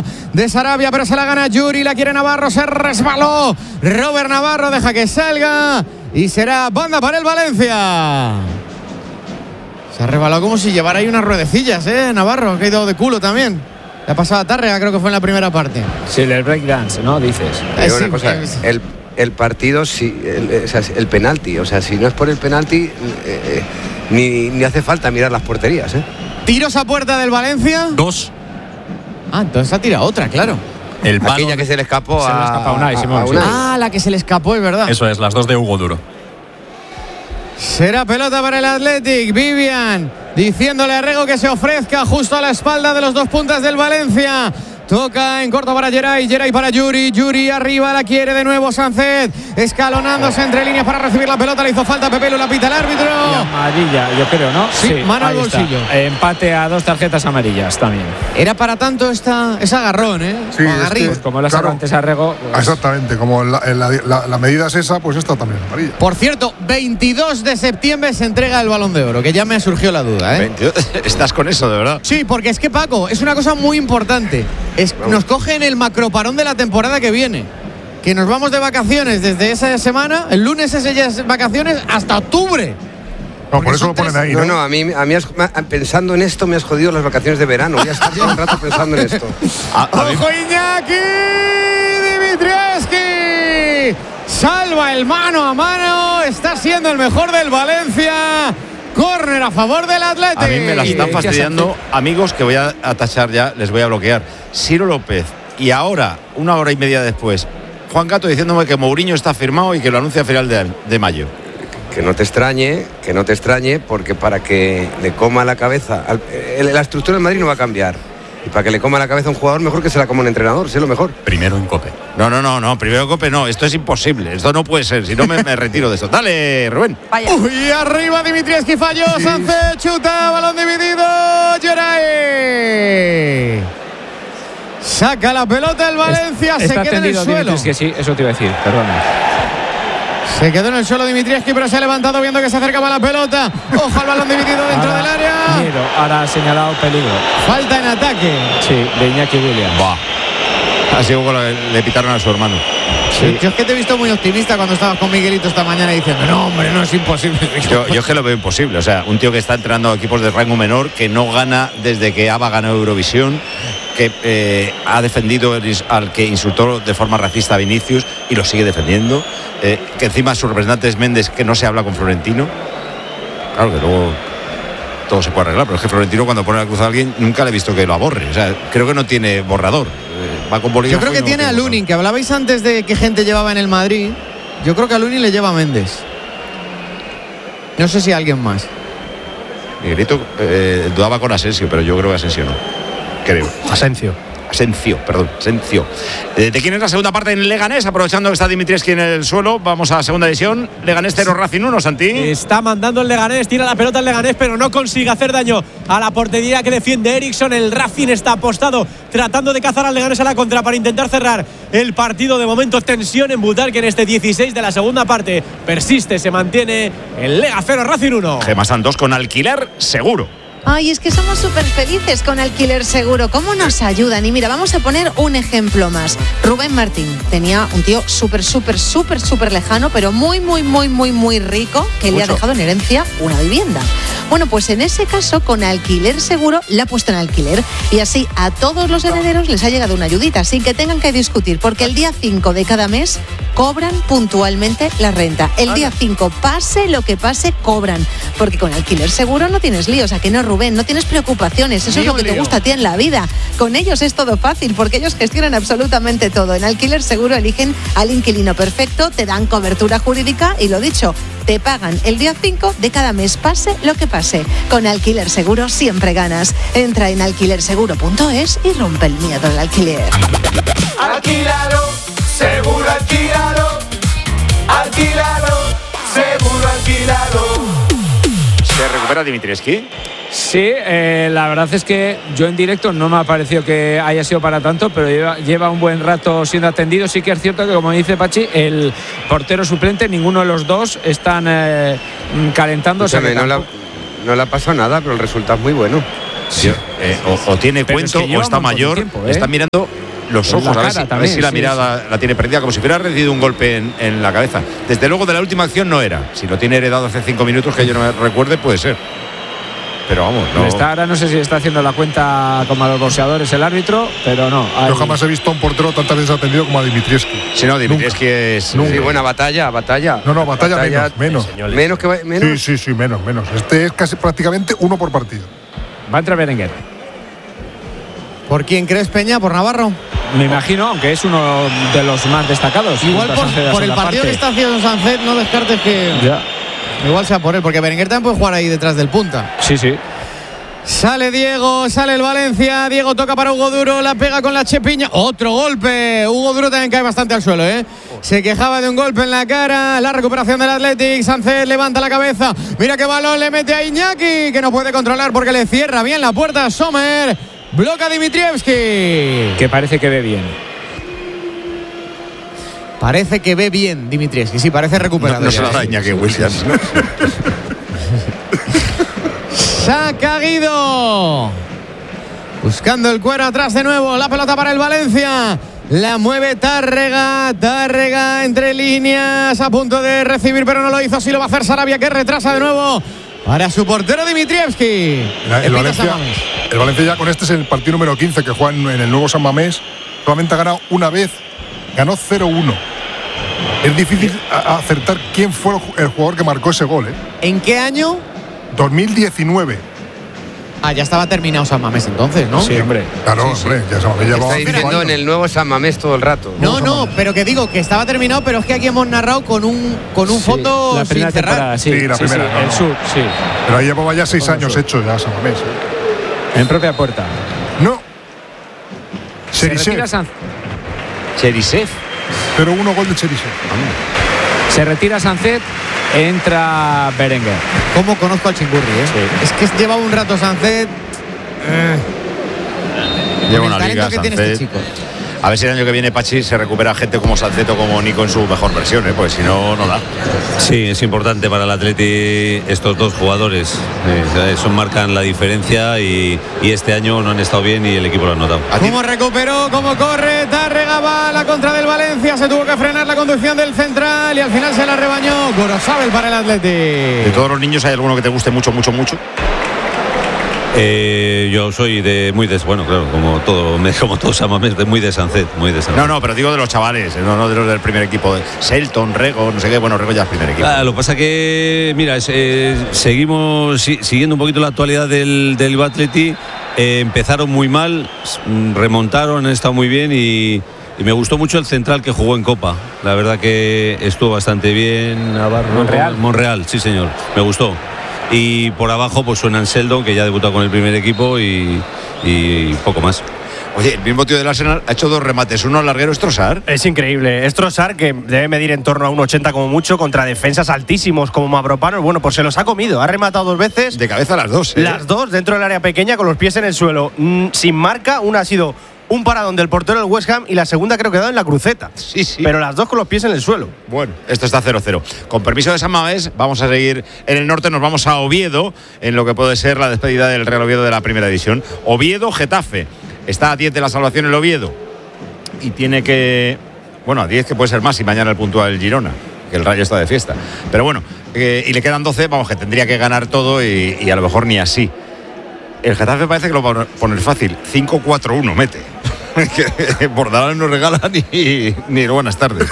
de Sarabia, pero se la gana Yuri, la quiere Navarro, se resbaló. Robert Navarro deja que salga y será banda para el Valencia. Se ha resbalado como si llevara ahí unas ruedecillas, Navarro, que ha ido de culo también. Le ha pasado a Tárrega, creo que fue en la primera parte. Sí, el breakdance, ¿no? Dices. Pero una cosa, el partido, el penalti, o sea, si no es por el penalti, ni hace falta mirar las porterías, Tiros a puerta del Valencia. 2. Entonces ha tirado otra, claro. Aquella que se le escapó a Unai Simón. La que se le escapó, es verdad. Eso es, las 2 de Hugo Duro. Será pelota para el Athletic. Vivian diciéndole a Rego que se ofrezca justo a la espalda de los dos puntas del Valencia. Toca en corto para Geray para Yuri arriba, la quiere de nuevo Sánchez, escalonándose entre líneas para recibir la pelota, le hizo falta Pepelu, la pita el árbitro. Y amarilla, yo creo, ¿no? Sí, mano al bolsillo. Empate a 2 tarjetas amarillas también. Era para tanto es agarrón, Sí, pues como lo sacó antes a Rego. Pues... Exactamente, como la medida es esa, pues esta también es amarilla. Por cierto, 22 de septiembre se entrega el Balón de Oro, que ya me surgió la duda, 22. ¿Estás con eso, de verdad? Sí, porque es que, Paco, es una cosa muy importante. Nos cogen el macroparón de la temporada que viene. Que nos vamos de vacaciones desde esa semana, el lunes es ya vacaciones, hasta octubre. No, por eso lo ponen ahí, ¿no? No, a mí pensando en esto me has jodido las vacaciones de verano. Voy a estar todo el rato pensando en esto. ¡Ojo, Iñaki! ¡Dimitrievski! Salva el mano a mano. Está siendo el mejor del Valencia. Córner a favor del Athletic. A mí me las están fastidiando amigos que voy a tachar ya, les voy a bloquear. Ciro López y ahora, 1 hora y media después, Juan Gato diciéndome que Mourinho está firmado y que lo anuncia a final de mayo. Que no te extrañe, porque para que le coma la cabeza, la estructura del Madrid no va a cambiar. Y para que le coma la cabeza a un jugador, mejor que se la coma un entrenador, si es lo mejor. Primero en Cope. No, primero en Cope no, esto es imposible, esto no puede ser, si no me retiro de esto. Dale, Rubén. Vaya. Uy, arriba Dimitrievski falló, Sánchez chuta, balón dividido, Geray. Saca la pelota el Valencia, se queda en el suelo. Que sí, eso te iba a decir, perdona. Se quedó en el suelo Dimitrievski, pero se ha levantado viendo que se acercaba la pelota. Ojo al balón dividido dentro del área. Miedo, ahora ha señalado peligro. Falta en ataque. Sí, de Iñaki Williams. Así le pitaron a su hermano. Sí. Yo es que te he visto muy optimista cuando estabas con Miguelito esta mañana diciendo, no, hombre, no es imposible. Yo es que lo veo imposible. O sea, un tío que está entrenando a equipos de rango menor, que no gana desde que ABBA ganó Eurovisión, que ha defendido al que insultó de forma racista a Vinicius y lo sigue defendiendo, que encima su representante es Méndez, que no se habla con Florentino. Claro que luego todo se puede arreglar, pero es que Florentino cuando pone la cruz a alguien nunca le he visto que lo aborre. O sea, creo que no tiene borrador. Va con bolígrafo. Yo creo que tiene a Lunin, que hablabais antes de qué gente llevaba en el Madrid. Yo creo que a Lunin le lleva a Méndez. No sé si a alguien más. Miguelito dudaba con Asensio, pero yo creo que Asensio no. Creo. Asensio. ¿De quién es la segunda parte en Leganés? Aprovechando que está Dimitrievski en el suelo, vamos a la segunda división. Leganés 0, Racing 1, Santi. Está mandando el Leganés, tira la pelota el Leganés, pero no consigue hacer daño a la portería que defiende Eriksson. El Racing está apostado, tratando de cazar al Leganés a la contra para intentar cerrar el partido. De momento, tensión en Butarque en este 16 de la segunda parte. Persiste, se mantiene el Lega 0, Racing 1. Gema Santos con alquiler seguro. Ay, es que somos súper felices con Alquiler Seguro. ¿Cómo nos ayudan? Y mira, vamos a poner un ejemplo más. Rubén Martín tenía un tío súper lejano, pero muy rico, que le ha dejado en herencia una vivienda. Bueno, pues en ese caso, con Alquiler Seguro, la ha puesto en alquiler. Y así a todos los herederos les ha llegado una ayudita, sin que tengan que discutir, porque el día 5 de cada mes cobran puntualmente la renta. El día 5, pase lo que pase, cobran. Porque con Alquiler Seguro no tienes líos, ¿a que no, Rubén? No tienes preocupaciones, eso es lo que te gusta a ti en la vida. Con ellos es todo fácil, porque ellos gestionan absolutamente todo. En Alquiler Seguro eligen al inquilino perfecto, te dan cobertura jurídica y, lo dicho, te pagan el día 5 de cada mes, pase lo que pase. Con Alquiler Seguro siempre ganas. Entra en alquilerseguro.es y rompe el miedo al alquiler. Alquilalo, seguro alquilalo. Alquilalo, seguro alquilalo. ¿Se recupera Dimitrievski? Sí, la verdad es que yo en directo no me ha parecido que haya sido para tanto, pero lleva un buen rato siendo atendido. Sí que es cierto que, como dice Pachi, el portero suplente, ninguno de los dos están calentándose. No le ha pasado nada, pero el resultado es muy bueno. O tiene Pero cuento es que lleva o está un montón de mayor. tiempo, Está mirando los ojos la a ver cara si también, la sí, mirada la tiene perdida, como si hubiera recibido un golpe en la cabeza. Desde luego de la última acción no era. Si lo tiene heredado hace 5 minutos que yo no me recuerde, puede ser. Pero vamos, no. Ahora no sé si está haciendo la cuenta como a los boxeadores el árbitro, pero no. Yo jamás he visto a un portero tantas veces atendido como a Dimitrievski. Si no, Dimitrievski es. Sí, buena batalla. No, batalla menos. Menos que menos. Sí, menos. Este es casi prácticamente uno por partido. Va a entrar Berenguer. ¿Por quién crees, Peña? ¿Por Navarro? Me imagino, aunque es uno de los más destacados. Igual por el partido que está haciendo Sancet, no descartes que. Ya. Igual sea por él, porque Berenguer también puede jugar ahí detrás del punta. Sí. Sale Diego, sale el Valencia. Diego toca para Hugo Duro, la pega con la Chepiña. Otro golpe. Hugo Duro también cae bastante al suelo, ¿eh? Se quejaba de un golpe en la cara. La recuperación del Athletic. Sancet levanta la cabeza. Mira qué balón le mete a Iñaki, que no puede controlar porque le cierra bien la puerta a Sommer. Bloca Dimitrievski. Que parece que ve bien. Parece que ve bien Dimitrievski. Sí, parece recuperado. No se la da Iñaki Williams. Saca Guido. Buscando el cuero atrás de nuevo. La pelota para el Valencia. La mueve Tárrega. Tárrega entre líneas. A punto de recibir, pero no lo hizo. Sí lo va a hacer Sarabia, que retrasa de nuevo para su portero Dimitrievski. El Valencia ya con este es el partido número 15 que juega en el nuevo San Mamés. Solamente ha ganado una vez. Ganó 0-1. Es difícil acertar quién fue el jugador que marcó ese gol, ¿eh? ¿En qué año? 2019. Ya estaba terminado San Mamés entonces, ¿no? Sí, hombre. Claro, hombre, ya sabemos que llevaba Está 5 diciendo años. en el nuevo San Mamés todo el rato. No, pero que digo que estaba terminado, pero es que aquí hemos narrado con un fondo la sin primera cerrar. temporada, Sí, la primera, no, el no. sur, sí. Pero ahí llevaba ya 6 años sur. hecho ya San Mamés. En propia puerta. No. Se retira Cherisev. Cherisev. 0-1 gol de Cherisev. Se retira Sancet, entra Berenguer. ¿Cómo conozco al Chingurri, eh? Es que lleva un rato Sancet. Lleva con el una liga, talento que tiene Sancet. este chico. A ver si el año que viene Pachi se recupera gente como Sancet o como Nico en su mejor versión, pues si no, no da. Sí, es importante para el Atleti estos dos jugadores. Eso marcan la diferencia y este año no han estado bien y el equipo lo ha notado. ¿Cómo recuperó? ¿Cómo corre? Tárrega va a la contra del Valencia. Se tuvo que frenar la conducción del central y al final se la rebañó. Gorosabel para el Atleti. De todos los niños, ¿hay alguno que te guste mucho? Yo soy bueno, claro, como todos Samamés, muy de Sancet. No, pero digo de los chavales, no de los del primer equipo. Selton, Rego, no sé qué. Bueno, Rego ya es primer equipo. Lo que pasa que, mira, seguimos siguiendo un poquito la actualidad del Atleti. Empezaron muy mal, remontaron, han estado muy bien y me gustó mucho el central que jugó en Copa. La verdad que estuvo bastante bien. Navarro, Monreal, sí señor, me gustó. Y por abajo pues suena Sheldon, que ya debutó con el primer equipo y poco más. Oye, el mismo tío del Arsenal ha hecho 2 remates, uno al larguero, Trossard. Es increíble. Trossard, que debe medir en torno a 1,80 como mucho, contra defensas altísimos como Mavropanos. Bueno, pues se los ha comido. Ha rematado 2 veces. De cabeza las 2. Las 2 dentro del área pequeña con los pies en el suelo. Sin marca, una ha sido un paradón del portero del West Ham y la segunda creo que ha dado en la cruceta. Sí. Pero las 2 con los pies en el suelo. Bueno, esto está 0-0. Con permiso de San Mamés, vamos a seguir en el norte, nos vamos a Oviedo, en lo que puede ser la despedida del Real Oviedo de la primera división. Oviedo-Getafe. Está a 10 de la salvación el Oviedo. Y tiene que... Bueno, a 10 que puede ser más si mañana el puntúa el Girona, que el Rayo está de fiesta. Pero bueno, y le quedan 12, vamos, que tendría que ganar todo y a lo mejor ni así. El Getafe parece que lo va a poner fácil. 5-4-1 mete. Que Bordalás no regala ni buenas tardes.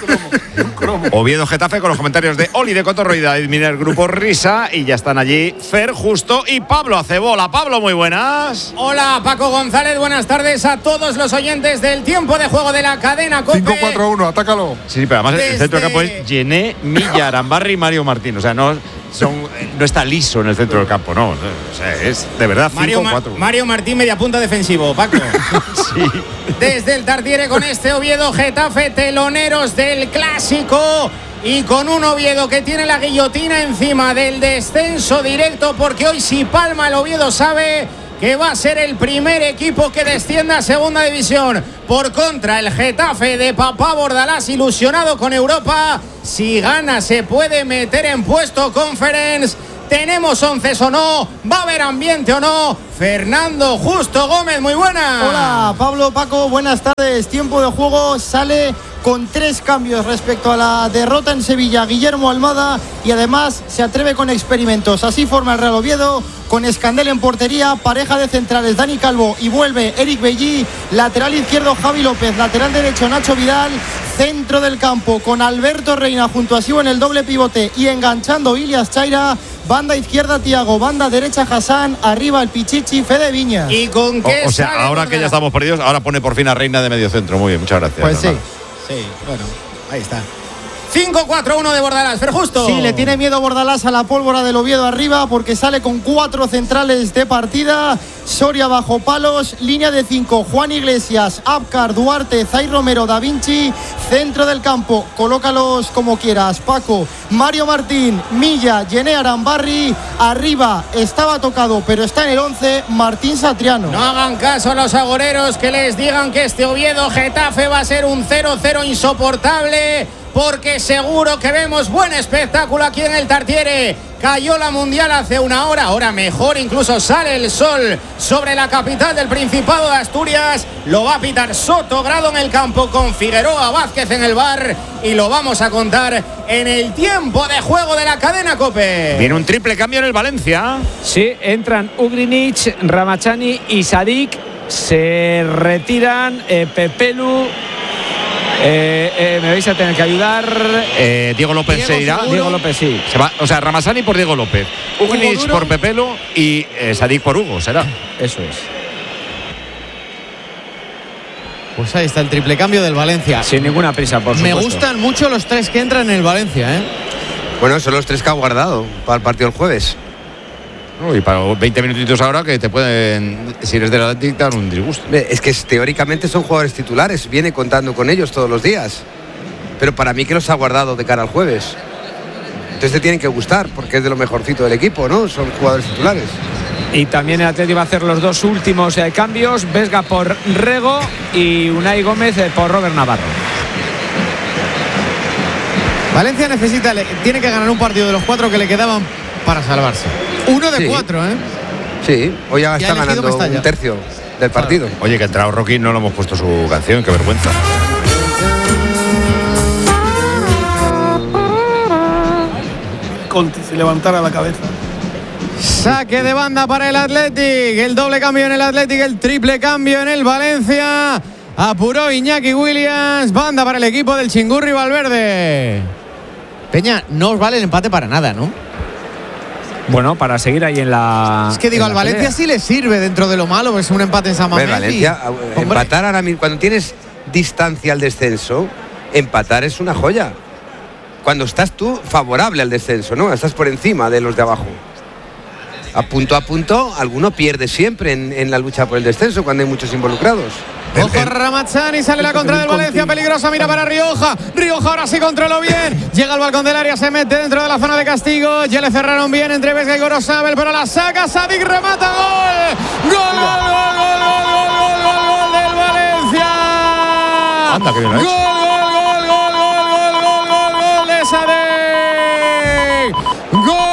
Oviedo Getafe con los comentarios de Oli de Cotorro y David Miner, Grupo Risa. Y ya están allí Fer Justo y Pablo Acebola. Pablo, muy buenas. Hola, Paco González. Buenas tardes a todos los oyentes del tiempo de juego de la cadena COPE. 5-4-1, atácalo. Sí, pero además el centro del campo es Gené, Milla, Arambarri y Mario Martín. O sea, no está liso en el centro del campo, no. O sea, es de verdad 5-4-1. Mario Martín, media punta defensivo, Paco. Sí. Desde el Tartiere con este Oviedo Getafe, teloneros del clásico. Y con un Oviedo que tiene la guillotina encima del descenso directo, porque hoy si palma el Oviedo sabe que va a ser el primer equipo que descienda a segunda división. Por contra, el Getafe de Papá Bordalás, ilusionado con Europa, si gana se puede meter en puesto Conference. ¿Tenemos 11 o no? ¿Va a haber ambiente o no? Fernando Justo Gómez, muy buena. Hola, Pablo, Paco, buenas tardes. Tiempo de juego, sale con 3 cambios respecto a la derrota en Sevilla Guillermo Almada, y además se atreve con experimentos. Así forma el Real Oviedo, con Escandel en portería, pareja de centrales Dani Calvo y vuelve Eric Bellí, lateral izquierdo Javi López, lateral derecho Nacho Vidal, centro del campo con Alberto Reina junto a Sibo en el doble pivote y enganchando Ilias Chaira, banda izquierda Tiago, banda derecha Hassan, arriba el Pichichi Fede Viñas. ¿Y con qué? O sea, ahora que ya estamos perdidos, ahora pone por fin a Reina de medio centro. Muy bien, muchas gracias. Pues sí. Sí, bueno, ahí está. 5-4-1 de Bordalás, pero justo. Sí, le tiene miedo Bordalás a la pólvora del Oviedo arriba, porque sale con 4 centrales de partida. Soria bajo palos, línea de 5, Juan Iglesias, Abkar, Duarte, Zay Romero, Da Vinci, centro del campo, colócalos como quieras, Paco, Mario Martín, Milla, Yené Arambarri, arriba estaba tocado, pero está en el 11, Martín Satriano. No hagan caso a los agoreros que les digan que este Oviedo Getafe va a ser un 0-0 insoportable, porque seguro que vemos buen espectáculo aquí en el Tartiere. Cayó la Mundial hace una hora, ahora mejor, incluso sale el sol sobre la capital del Principado de Asturias. Lo va a pitar Soto Grado en el campo con Figueroa Vázquez en el bar, y lo vamos a contar en el tiempo de juego de la cadena COPE. Viene un triple cambio en el Valencia. Sí, entran Ugrinic, Ramachani y Sadik. Se retiran Pepelu. Me vais a tener que ayudar. Diego López se irá. Diego López, sí. Se va, o sea, Ramasani por Diego López, Ugrinic por Pepelo y Sadik por Hugo, será. Eso es. Pues ahí está el triple cambio del Valencia. Sin ninguna prisa, por supuesto. Me gustan mucho los 3 que entran en el Valencia, ¿eh? Bueno, son los 3 que ha guardado para el partido el jueves. Y para 20 minutitos ahora que te pueden, si eres del Atlético, dar un disgusto. Es que teóricamente son jugadores titulares, viene contando con ellos todos los días. Pero para mí que los ha guardado de cara al jueves. Entonces te tienen que gustar, porque es de lo mejorcito del equipo, ¿no? Son jugadores titulares. Y también el Atlético va a hacer los 2 últimos cambios. Vesga por Rego y Unai Gómez por Robert Navarro. Valencia tiene que ganar un partido de los 4 que le quedaban para salvarse. 1 de 4, ¿eh? Sí, hoy ya está ganando un tercio del partido. Oye, que ha entrado Rocky, no le hemos puesto su canción, qué vergüenza. Si levantara la cabeza. Saque de banda para el Athletic. El doble cambio en el Athletic, el triple cambio en el Valencia. Apuró Iñaki Williams. Banda para el equipo del Chingurri Valverde. Peña, no os vale el empate para nada, ¿no? Bueno, para seguir ahí en la. Es que digo, al Valencia pelea sí le sirve dentro de lo malo, es un empate en San Mamés. Valencia, empatar ahora mismo, cuando tienes distancia al descenso, empatar es una joya. Cuando estás tú favorable al descenso, ¿no? Estás por encima de los de abajo. A punto, alguno pierde siempre en la lucha por el descenso cuando hay muchos involucrados. Ojo Ramachani, sale la contra del Valencia, peligrosa, mira para Rioja. Rioja ahora sí controló bien. Llega al balcón del área, se mete dentro de la zona de castigo. Ya le cerraron bien entre Vesga y Gorosabel, pero la saca Sadik, remata, gol. Gol del Valencia. Anda, que bien lo ha hecho. Gol de Sadik. Gol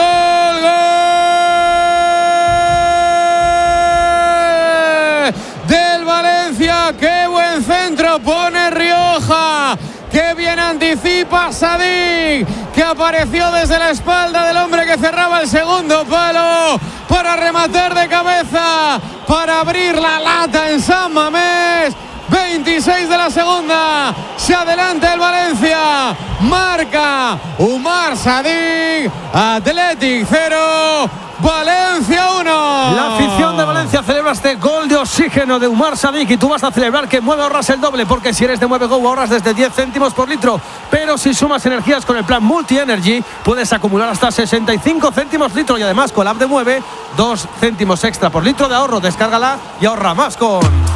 del Valencia. Qué buen centro pone Rioja. Qué bien anticipa Sadik, que apareció desde la espalda del hombre que cerraba el segundo palo para rematar de cabeza, para abrir la lata en San Mamés. 26 de la segunda, se adelanta el Valencia, marca Umar Sadik. Athletic 0, Valencia 1. La afición de Valencia celebra este gol de oxígeno de Umar Sadik, y tú vas a celebrar que Mueve ahorras el doble, porque si eres de Mueve Go ahorras desde 10 céntimos por litro, pero si sumas energías con el plan Multi Energy puedes acumular hasta 65 céntimos litro, y además con la app de Mueve 2 céntimos extra por litro de ahorro. Descárgala y ahorra más con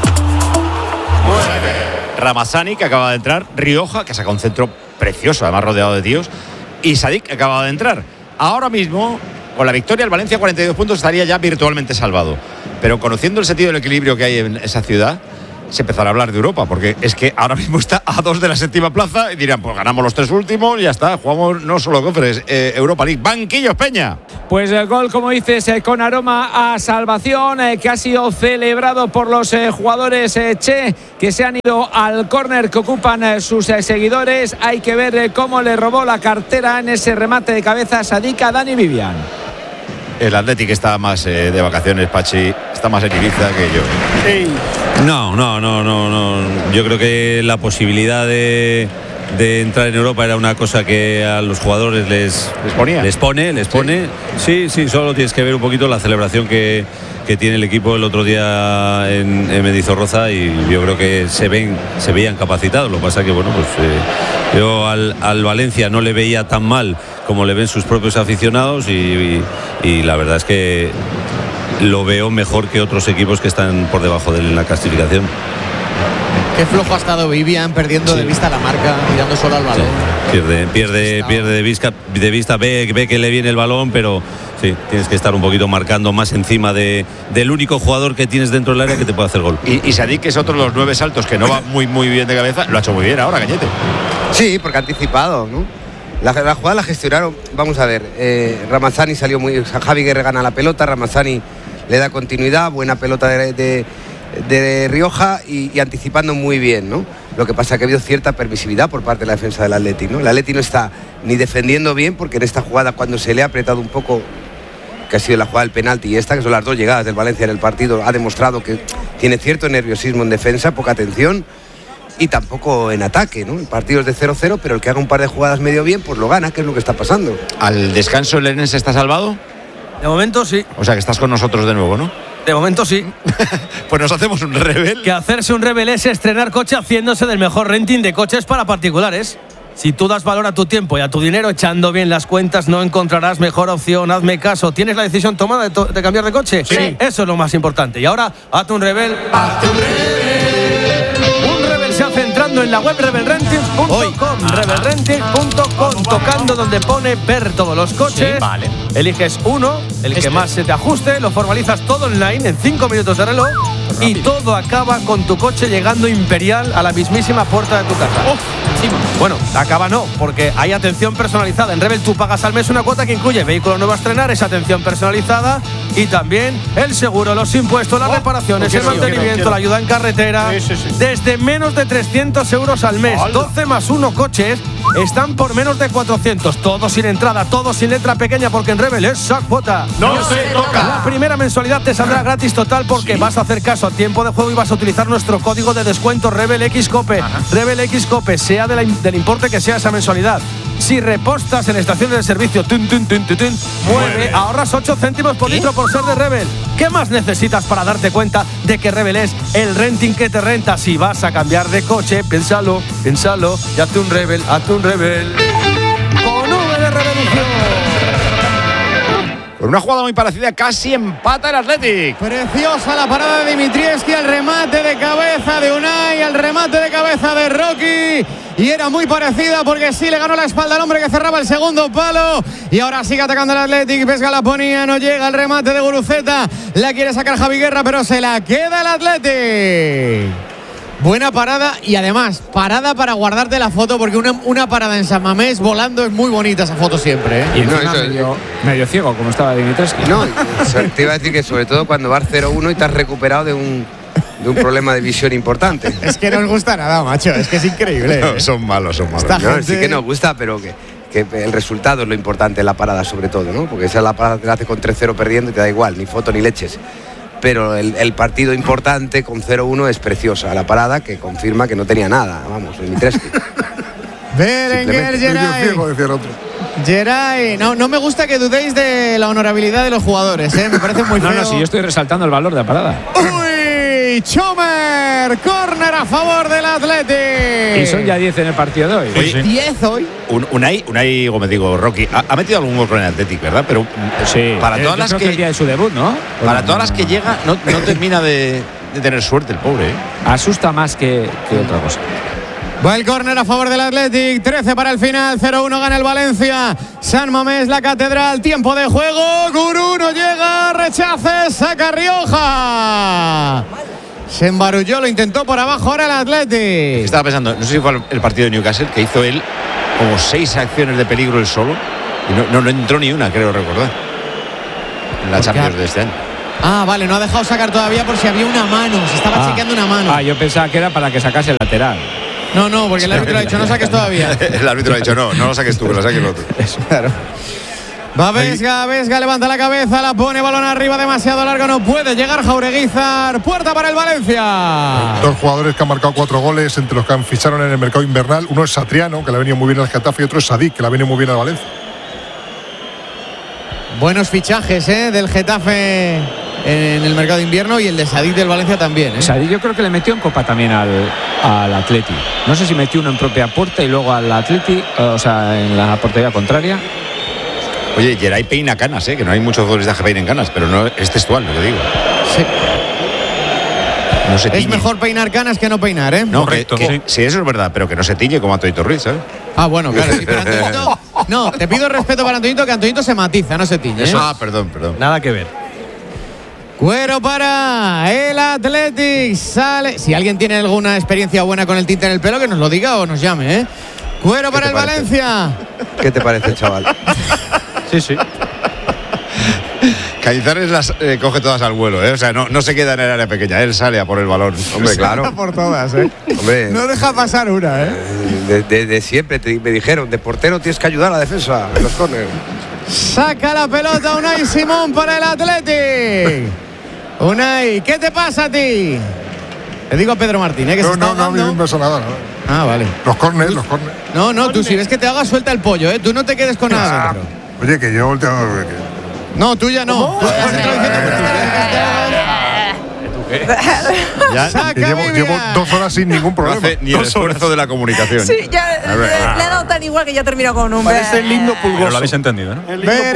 Ramazani, que acaba de entrar, Rioja, que saca un centro precioso, además rodeado de tíos, y Sadik, que acaba de entrar. Ahora mismo, con la victoria, el Valencia 42 puntos estaría ya virtualmente salvado. Pero conociendo el sentido del equilibrio que hay en esa ciudad, se empezará a hablar de Europa, porque es que ahora mismo está a 2 de la 7ª plaza y dirán, pues ganamos los 3 últimos y ya está, jugamos no solo Conference, Europa League. Banquillos, Peña. Pues el gol, como dices, con aroma a salvación, que ha sido celebrado por los jugadores Che, que se han ido al córner que ocupan sus seguidores. Hay que ver cómo le robó la cartera en ese remate de cabeza Sadik a Dani Vivian. El Athletic está más de vacaciones, Pachi, está más en Ibiza que yo. Sí. No. Yo creo que la posibilidad de entrar en Europa era una cosa que a los jugadores les pone. Sí, solo tienes que ver un poquito la celebración que tiene el equipo el otro día en Mendizorroza, y yo creo que se veían capacitados. Lo que pasa que yo al Valencia no le veía tan mal como le ven sus propios aficionados, y la verdad es que lo veo mejor que otros equipos que están por debajo de la clasificación. Qué flojo ha estado Vivian, perdiendo de vista la marca, mirando solo al balón. Pierde de vista, ve que le viene el balón, pero sí, tienes que estar un poquito marcando más encima del único jugador que tienes dentro del área que te puede hacer gol. Y Sadik, que es otro de los 9 saltos que no va muy bien de cabeza, lo ha hecho muy bien ahora, Cañete. Sí, porque ha anticipado, ¿no? La jugada la gestionaron, vamos a ver, Ramazani salió muy... Javi Guerre gana la pelota, Ramazani le da continuidad, buena pelota de Rioja y anticipando muy bien, ¿no? Lo que pasa es que ha habido cierta permisividad por parte de la defensa del Atleti, ¿no? El Atleti no está ni defendiendo bien, porque en esta jugada, cuando se le ha apretado un poco, que ha sido la jugada del penalti y esta, que son las 2 llegadas del Valencia en el partido, ha demostrado que tiene cierto nerviosismo en defensa, poca atención, y tampoco en ataque, ¿no? El partido es de 0-0, pero el que haga un par de jugadas medio bien, pues lo gana, que es lo que está pasando. ¿Al descanso el Elche está salvado? De momento sí. O sea que estás con nosotros de nuevo, ¿no? De momento sí. Pues nos hacemos un Rebel. Que hacerse un Rebel es estrenar coche haciéndose del mejor renting de coches para particulares. Si tú das valor a tu tiempo y a tu dinero echando bien las cuentas, no encontrarás mejor opción. Hazme caso. ¿Tienes la decisión tomada de cambiar de coche? Sí. Eso es lo más importante. Y ahora, hazte un Rebel. ¡Hazte un Rebel! Un Rebel se hace entrando en la web rebelrentings.com. Rebelrentings.com. Tocando donde pone ver todos los coches. Sí, vale. Eliges uno, el que más se te ajuste, lo formalizas todo online en 5 minutos de reloj. Y todo acaba con tu coche llegando imperial a la mismísima puerta de tu casa. Bueno, acaba no, porque hay atención personalizada. En Rebel tú pagas al mes una cuota que incluye vehículo nuevo a estrenar, esa atención personalizada, y también el seguro, los impuestos, las reparaciones, el mantenimiento, la ayuda en carretera. Sí. Desde menos de 300 euros al mes. 12 más 1 coches están por menos de 400. Todo sin entrada, todo sin letra pequeña, porque en Rebel esa cuota no se toca. La primera mensualidad te saldrá gratis total, porque vas a hacer caso a tiempo de juego y vas a utilizar nuestro código de descuento Rebel XCOPE. Rebel XCOPE, sea del importe que sea esa mensualidad. Si repostas en estaciones de servicio, mueve, ahorras 8 céntimos por litro por ser de Rebel. ¿Qué más necesitas para darte cuenta de que Rebel es el renting que te renta? Si vas a cambiar de coche, piénsalo, y hazte un Rebel. Con V de revolución. Con una jugada muy parecida, casi empata el Athletic. Preciosa la parada de Dimitrievski, el remate de cabeza de Unai, el remate de cabeza de Rocky. Y era muy parecida, porque sí le ganó la espalda al hombre que cerraba el segundo palo. Y ahora sigue atacando el Athletic. Vesga la ponía, no llega el remate de Guruceta. La quiere sacar Javi Guerra, pero se la queda el Athletic. Buena parada, y además parada para guardarte la foto, porque una parada en San Mamés volando es muy bonita esa foto siempre, ¿eh? Y medio ciego, como estaba Dimitrievski. No, te iba a decir que sobre todo cuando vas 0-1 y te has recuperado de un problema de visión importante. Es que no os gusta nada, macho, es que es increíble. No, son malos. Sí que nos gusta, pero que el resultado es lo importante en la parada, sobre todo, ¿no? Porque esa la parada te la hace con 3-0 perdiendo y te da igual, ni foto ni leches. Pero el partido importante con 0-1 es preciosa. La parada que confirma que no tenía nada. Vamos, Dimitrievski. Berenguer, Geray. No me gusta que dudéis de la honorabilidad de los jugadores, ¿eh? Me parece muy feo. No, si yo estoy resaltando el valor de la parada. ¡Uy! Chomer, córner a favor del Athletic. Y son ya 10 en el partido de hoy. Oye, 10 hoy. Unai Gómez, digo, Rocky, ha metido algún gol con el Athletic, ¿verdad? Pero sí, para todas las que el día de su debut, ¿no? Para todas las que llega, no termina de tener suerte el pobre, ¿eh? Asusta más que otra cosa. Va el córner a favor del Athletic, 13 para el final, 0-1 gana el Valencia. San Mamés, la Catedral, tiempo de juego. Gurú no llega, rechace, saca Rioja. Se embarulló, lo intentó por abajo ahora el Athletic. Estaba pensando, no sé si fue el partido de Newcastle, que hizo él como 6 acciones de peligro él solo y no entró ni una, creo recordar, en la Champions de este año. Ah, vale, no ha dejado sacar todavía por si había una mano, se estaba chequeando una mano. Yo pensaba que era para que sacase el lateral. No, porque el árbitro ha dicho, no saques todavía. El árbitro ha dicho, no lo saques tú, que lo saques el otro. Claro. Va Vesga levanta la cabeza, la pone, balón arriba, demasiado largo, no puede llegar Jaureguizar, puerta para el Valencia. 2 jugadores que han marcado 4 goles, entre los que han ficharon en el mercado invernal. Uno es Satriano, que le ha venido muy bien al Getafe, y otro es Sadik, que le ha venido muy bien al Valencia. Buenos fichajes del Getafe en el mercado de invierno, y el de Sadik del Valencia también. Sadik yo creo que le metió en Copa también al Atleti. No sé si metió uno en propia puerta y luego al Atleti, o sea, en la portería contraria. Oye, Geray peina canas, que no hay muchos goles de que peinen canas, pero no es textual lo que digo. Sí. No se tiñe. Es mejor peinar canas que no peinar, No, correcto. sí, eso es verdad, pero que no se tiñe como Antoñito Ruiz, ¿sabes? Ah, bueno, claro. Sí, pero Antoñito, no, te pido respeto para Antoñito, que Antoñito se matiza, no se tiñe. Perdón. Nada que ver. Cuero para el Athletic. Sale. Si alguien tiene alguna experiencia buena con el tinte en el pelo, que nos lo diga o nos llame, Cuero para el Valencia. ¿Qué te parece, chaval? Sí. Cañizares las coge todas al vuelo, o sea, no se queda en el área pequeña, él sale a por el balón. Hombre, claro. Por todas, Hombre, no deja pasar una, de siempre me dijeron, de portero tienes que ayudar a la defensa en los córneres. Saca la pelota Unai Simón para el Athletic. Unai, ¿qué te pasa a ti? Le digo a Pedro Martín, que se está No, a mí no me pasa nada. Ah, vale. Los córneres. No, tú si ves que te hagas, suelta el pollo, Tú no te quedes con nada dentro. Oye, que yo No, tú ya no. Tú ya llevo 2 horas sin ningún problema. No hace ni el esfuerzo de la comunicación. Sí, ya le ha dado tan igual que ya termina con un... Parece el lindo pulgoso. Pero lo habéis entendido, ¿no?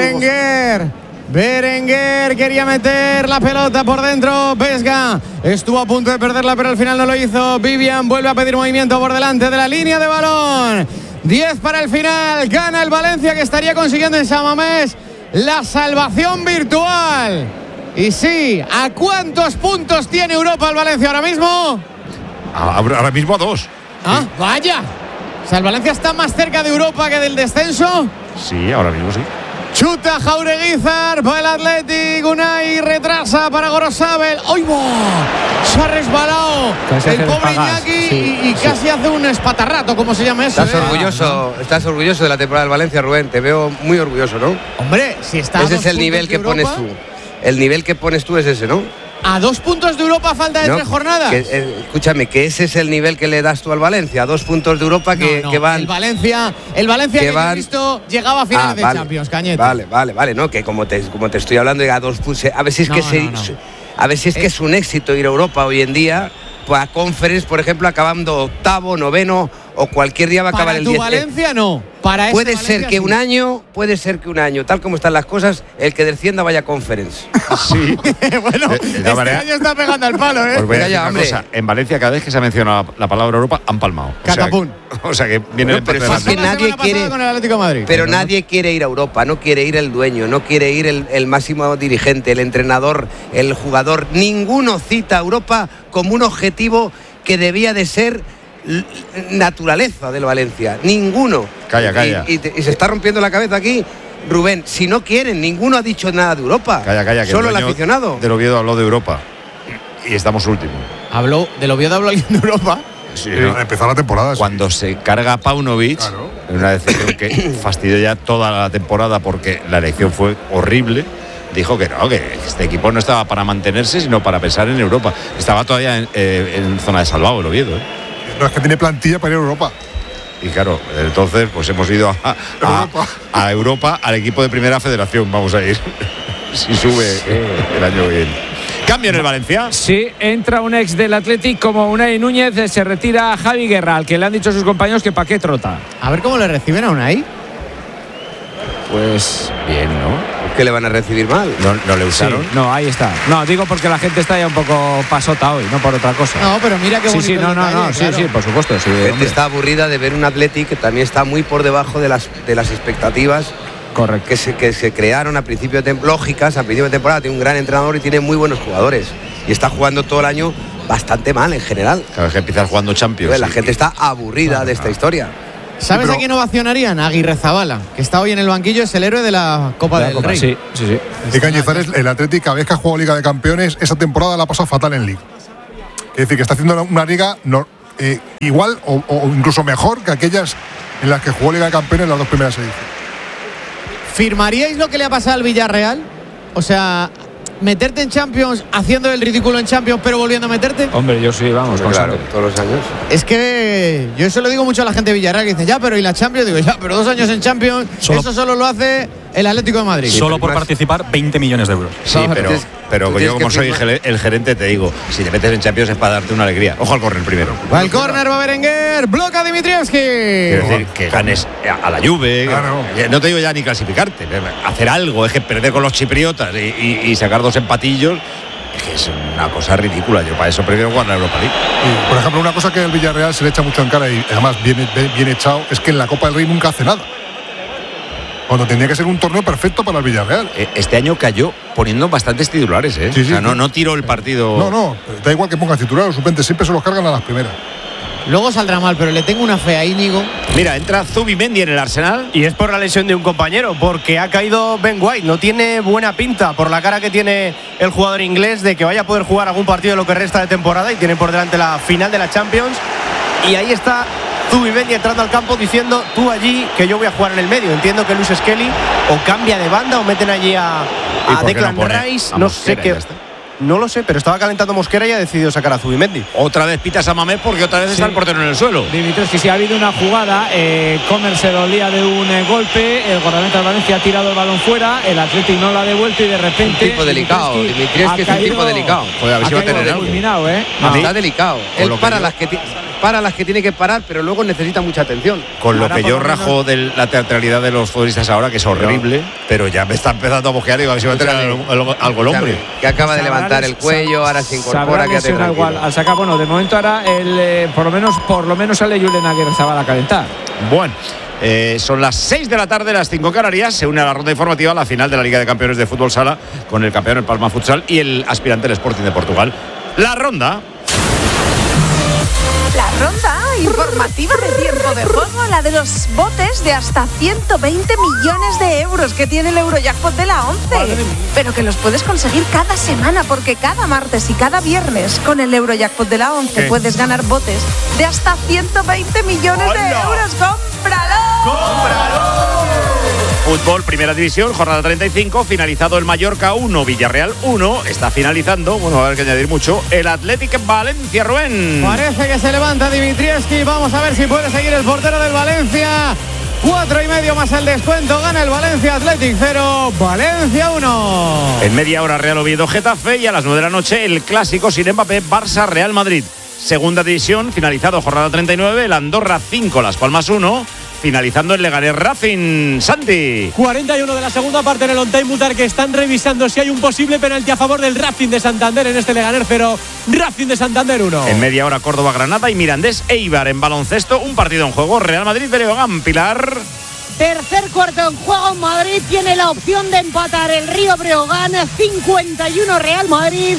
Berenguer quería meter la pelota por dentro. Vesga estuvo a punto de perderla, pero al final no lo hizo. Vivian vuelve a pedir movimiento por delante de la línea de balón. 10 para el final. Gana el Valencia, que estaría consiguiendo en San Mamés la salvación virtual. Y sí, ¿a cuántos puntos tiene Europa el Valencia ahora mismo? Ahora mismo a 2. Ah, vaya. O sea, el Valencia está más cerca de Europa que del descenso. Sí, ahora mismo sí. Chuta Jaureguizar para el Athletic. Unai retrasa para Gorosabel. ¡Ay, se ha resbalado el pobre Iñaki y casi hace un espatarrato, como se llama eso. Estás orgulloso de la temporada del Valencia, Rubén. Te veo muy orgulloso, ¿no? Hombre, si está. Ese es el nivel que pones tú. El nivel que pones tú es ese, ¿no? A 2 puntos de Europa, falta de 3 jornadas. Escúchame, que ese es el nivel que le das tú al Valencia. 2 puntos de Europa que van. El Valencia que van, he visto llegaba a finales de Champions, Cañete. Vale, no, que como te estoy hablando de a 2 puntos. A ver si es a ver si es que es un éxito ir a Europa hoy en día. Pues a Conference, por ejemplo, acabando 8º, 9º, o cualquier día va a acabar el 10. Para tu Valencia no. Para puede ser que un año, tal como están las cosas, el que descienda vaya a Conference. Sí. Bueno, este año está pegando al palo, Pues voy a decir una cosa. En Valencia, cada vez que se ha mencionado la palabra Europa, han palmado. Catapún. O sea que viene el pero es que nadie quiere. Con el Atlético de Madrid. Pero nadie quiere ir a Europa, no quiere ir el dueño, no quiere ir el máximo dirigente, el entrenador, el jugador. Ninguno cita a Europa como un objetivo que debía de ser naturaleza del Valencia. Ninguno. Calla. Y se está rompiendo la cabeza aquí. Rubén, si no quieren, ninguno ha dicho nada de Europa. Calla. Solo el aficionado. Del Oviedo habló de Europa. Y estamos últimos. Del Oviedo habló alguien de Europa. Sí, empezó la temporada. Cuando se carga a Paunovic, en una decisión que fastidió ya toda la temporada porque la elección fue horrible, dijo que no, que este equipo no estaba para mantenerse, sino para pensar en Europa. Estaba todavía en zona de salvado el Oviedo. No, es que tiene plantilla para ir a Europa. Y claro, entonces pues hemos ido a Europa, al equipo de Primera Federación, vamos a ir. Si sube el año que viene. ¿Cambio en el Valencia? Sí, entra un ex del Athletic como Unai Núñez, se retira Javi Guerra, al que le han dicho sus compañeros que pa' qué trota. A ver cómo le reciben a Unai. Pues bien, ¿no? ¿Qué le van a recibir mal? ¿No le usaron? Sí, no, ahí está. No, digo porque la gente está ya un poco pasota hoy, no por otra cosa. No, pero mira qué bonito. Sí, sí, por supuesto. Sí, la gente está aburrida de ver un Athletic que también está muy por debajo de las expectativas. Correcto. Que se crearon a principio de temporada. Tiene un gran entrenador y tiene muy buenos jugadores. Y está jugando todo el año bastante mal en general. Cada vez que empiezas jugando Champions. La gente está aburrida de esta historia. ¿Sabes Sí, a quién ovacionarían? A Aguirrezabala, que está hoy en el banquillo, es el héroe de la Copa del Rey. Sí. Y Cañizares, el Atlético, cada vez que ha jugado Liga de Campeones, esa temporada la ha pasado fatal en Liga. Es decir, que está haciendo una liga igual o incluso mejor que aquellas en las que jugó Liga de Campeones en las 2 primeras ediciones. ¿Firmaríais lo que le ha pasado al Villarreal? O sea, meterte en Champions, haciendo el ridículo en Champions, pero volviendo a meterte. Hombre, yo sí, vamos, Claro, todos los años. Es que yo eso lo digo mucho a la gente de Villarreal, que dice, ya, pero ¿y la Champions? Digo, ya, pero 2 años en Champions, eso solo lo hace el Atlético de Madrid. Solo por participar, 20 millones de euros. Sí, pero yo como soy el gerente te digo, si te metes en Champions es para darte una alegría. Ojo al córner primero. Va el córner, va Berenguer, bloca Dimitrievski. Quiero decir, que ganes a la Juve. Claro. No te digo ya ni clasificarte, hacer algo, es que perder con los chipriotas y sacar 2 empatillos. Es que es una cosa ridícula. Yo para eso prefiero jugar la Europa League. Y, por ejemplo, una cosa que el Villarreal se le echa mucho en cara y además bien echado es que en la Copa del Rey nunca hace nada. Cuando tendría que ser un torneo perfecto para el Villarreal. Este año cayó poniendo bastantes titulares, ¿eh? Sí, o sea, no tiró el partido. No, da igual que pongas titular o suplente, siempre se los cargan a las primeras. Luego saldrá mal, pero le tengo una fe a Íñigo. Mira, entra Zubimendi en el Arsenal. Y es por la lesión de un compañero, porque ha caído Ben White. No tiene buena pinta por la cara que tiene el jugador inglés de que vaya a poder jugar algún partido de lo que resta de temporada, y tiene por delante la final de la Champions. Y ahí está Zubimendi entrando al campo diciendo, tú allí, que yo voy a jugar en el medio. Entiendo que Luis Skelly o cambia de banda o meten allí a Declan Rice. No sé qué. No lo sé, pero estaba calentando Mosquera y ha decidido sacar a Zubimendi. Otra vez pitas a Mamé porque otra vez está el portero en el suelo. Dimitrievski, si ha habido una jugada, Comer se dolía de un golpe, el guardameta de Valencia ha tirado el balón fuera, el Atlético no lo ha devuelto y de repente. Un tipo delicado, Dimitrievski es un tipo delicado. Joder, a ver si va a tener algo. Fulminado, Está delicado. Él para las que tiene que parar, pero luego necesita mucha atención. Con lo que yo rajo de la teatralidad de los futbolistas ahora, que es horrible, pero ya me está empezando a mosquear y a ver si va a tener algo el hombre. Que acaba de levantar el cuello, ahora se incorpora, que hace igual al sacar, bueno, de momento ahora por lo menos sale Julen Aguirrezabala a calentar. Bueno, son las 6 de la tarde, las 5 Canarias. Se une a la ronda informativa la final de la Liga de Campeones de Fútbol Sala con el campeón el Palma Futsal y el aspirante el Sporting de Portugal. La ronda. La ronda informativa de tiempo de juego, la de los botes de hasta 120 millones de euros que tiene el Eurojackpot de la 11. Pero que los puedes conseguir cada semana, porque cada martes y cada viernes con el Eurojackpot de la 11 puedes ganar botes de hasta 120 millones de euros. ¡Cómpralo! ¡Cómpralo! Fútbol, Primera División, jornada 35, finalizado el Mallorca 1, Villarreal 1, está finalizando, bueno, va a haber que añadir mucho, el Atlético Valencia, Rubén. Parece que se levanta Dimitrievski, vamos a ver si puede seguir el portero del Valencia. 4,5 más el descuento, gana el Valencia Athletic 0, Valencia 1. En media hora Real Oviedo Getafe y a las 9 de la noche el clásico sin Mbappé, Barça Real Madrid. Segunda División, finalizado jornada 39, el Andorra 5, Las Palmas 1. Finalizando el Leganés Racing, Santi. 41 de la segunda parte en el on-time, Mutar, que están revisando si hay un posible penalti a favor del Racing de Santander en este Leganés 0, Racing de Santander 1. En media hora Córdoba Granada y Mirandés Eibar. En baloncesto un partido en juego, Real Madrid Breogán, Pilar. Tercer cuarto en juego, Madrid tiene la opción de empatar el Río Breogán, 51 Real Madrid,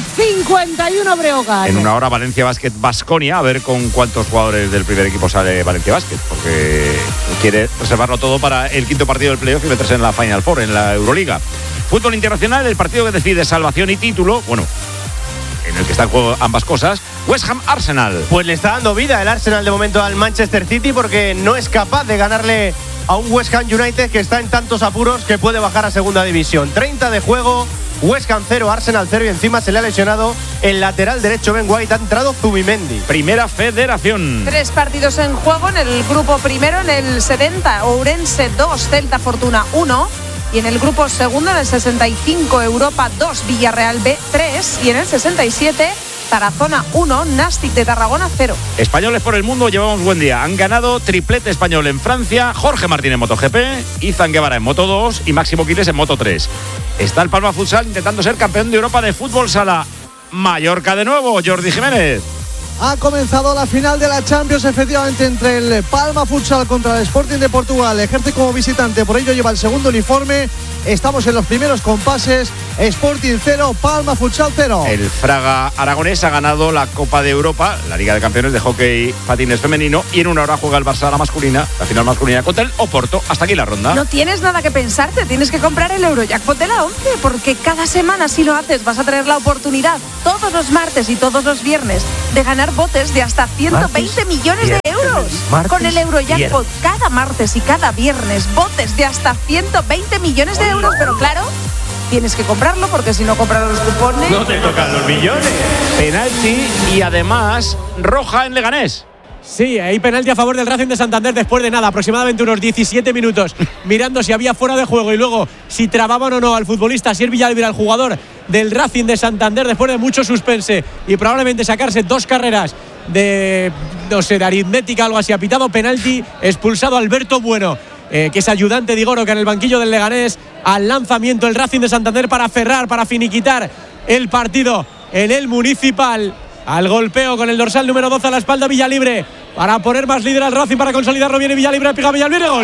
51 Breogán. En una hora Valencia Basket Baskonia, a ver con cuántos jugadores del primer equipo sale Valencia Basket, porque quiere reservarlo todo para el quinto partido del playoff y meterse en la Final Four, en la Euroliga. Fútbol internacional, el partido que decide salvación y título, bueno, en el que están en juego ambas cosas. West Ham Arsenal. Pues le está dando vida el Arsenal de momento al Manchester City, porque no es capaz de ganarle a un West Ham United que está en tantos apuros que puede bajar a segunda división. 30 de juego, West Ham 0, Arsenal 0 y encima se le ha lesionado el lateral derecho Ben White. Ha entrado Zubimendi. Primera Federación. 3 partidos en juego en el grupo primero, en el 70, Ourense 2, Celta Fortuna 1. Y en el grupo segundo, en el 65, Europa 2, Villarreal B 3. Y en el 67, Tarazona 1, Nàstic de Tarragona 0. Españoles por el mundo, llevamos buen día. Han ganado triplete español en Francia, Jorge Martín en MotoGP, Izan Guevara en Moto 2 y Máximo Quiles en Moto 3. Está el Palma Futsal intentando ser campeón de Europa de fútbol sala. Mallorca de nuevo, Jordi Jiménez. Ha comenzado la final de la Champions, efectivamente, entre el Palma Futsal contra el Sporting de Portugal. Ejerce como visitante, por ello lleva el segundo uniforme. Estamos en los primeros compases. Sporting 0, Palma Futsal 0. El Fraga aragonés ha ganado la Copa de Europa, la Liga de Campeones de Hockey Patines Femenino, y en una hora juega el Barça la final masculina contra el Oporto. Hasta aquí la ronda. No tienes nada que pensarte, tienes que comprar el Eurojackpot de la 11, porque cada semana, si lo haces, vas a tener la oportunidad todos los martes y todos los viernes de ganar botes de hasta 120 millones de euros. Con el Eurojackpot cada martes y cada viernes, botes de hasta 120 millones de euros. Pero claro, tienes que comprarlo, porque si no compras los cupones no te tocan los millones. Penalti y además roja en Leganés. Sí, hay penalti a favor del Racing de Santander después de nada, aproximadamente unos 17 minutos, mirando si había fuera de juego y luego si trababan o no al futbolista Asier Villalibre, al jugador del Racing de Santander, después de mucho suspense y probablemente sacarse 2 carreras de, no sé, de aritmética, algo así. Ha pitado penalti, expulsado Alberto Bueno, que es ayudante de Igoro, que en el banquillo del Leganés. Al lanzamiento el Racing de Santander para cerrar, para finiquitar el partido en el Municipal. Al golpeo con el dorsal número 12 a la espalda Villalibre para poner más líder al Racing, para consolidarlo. Viene Villalibre, pega Villalibre, gol.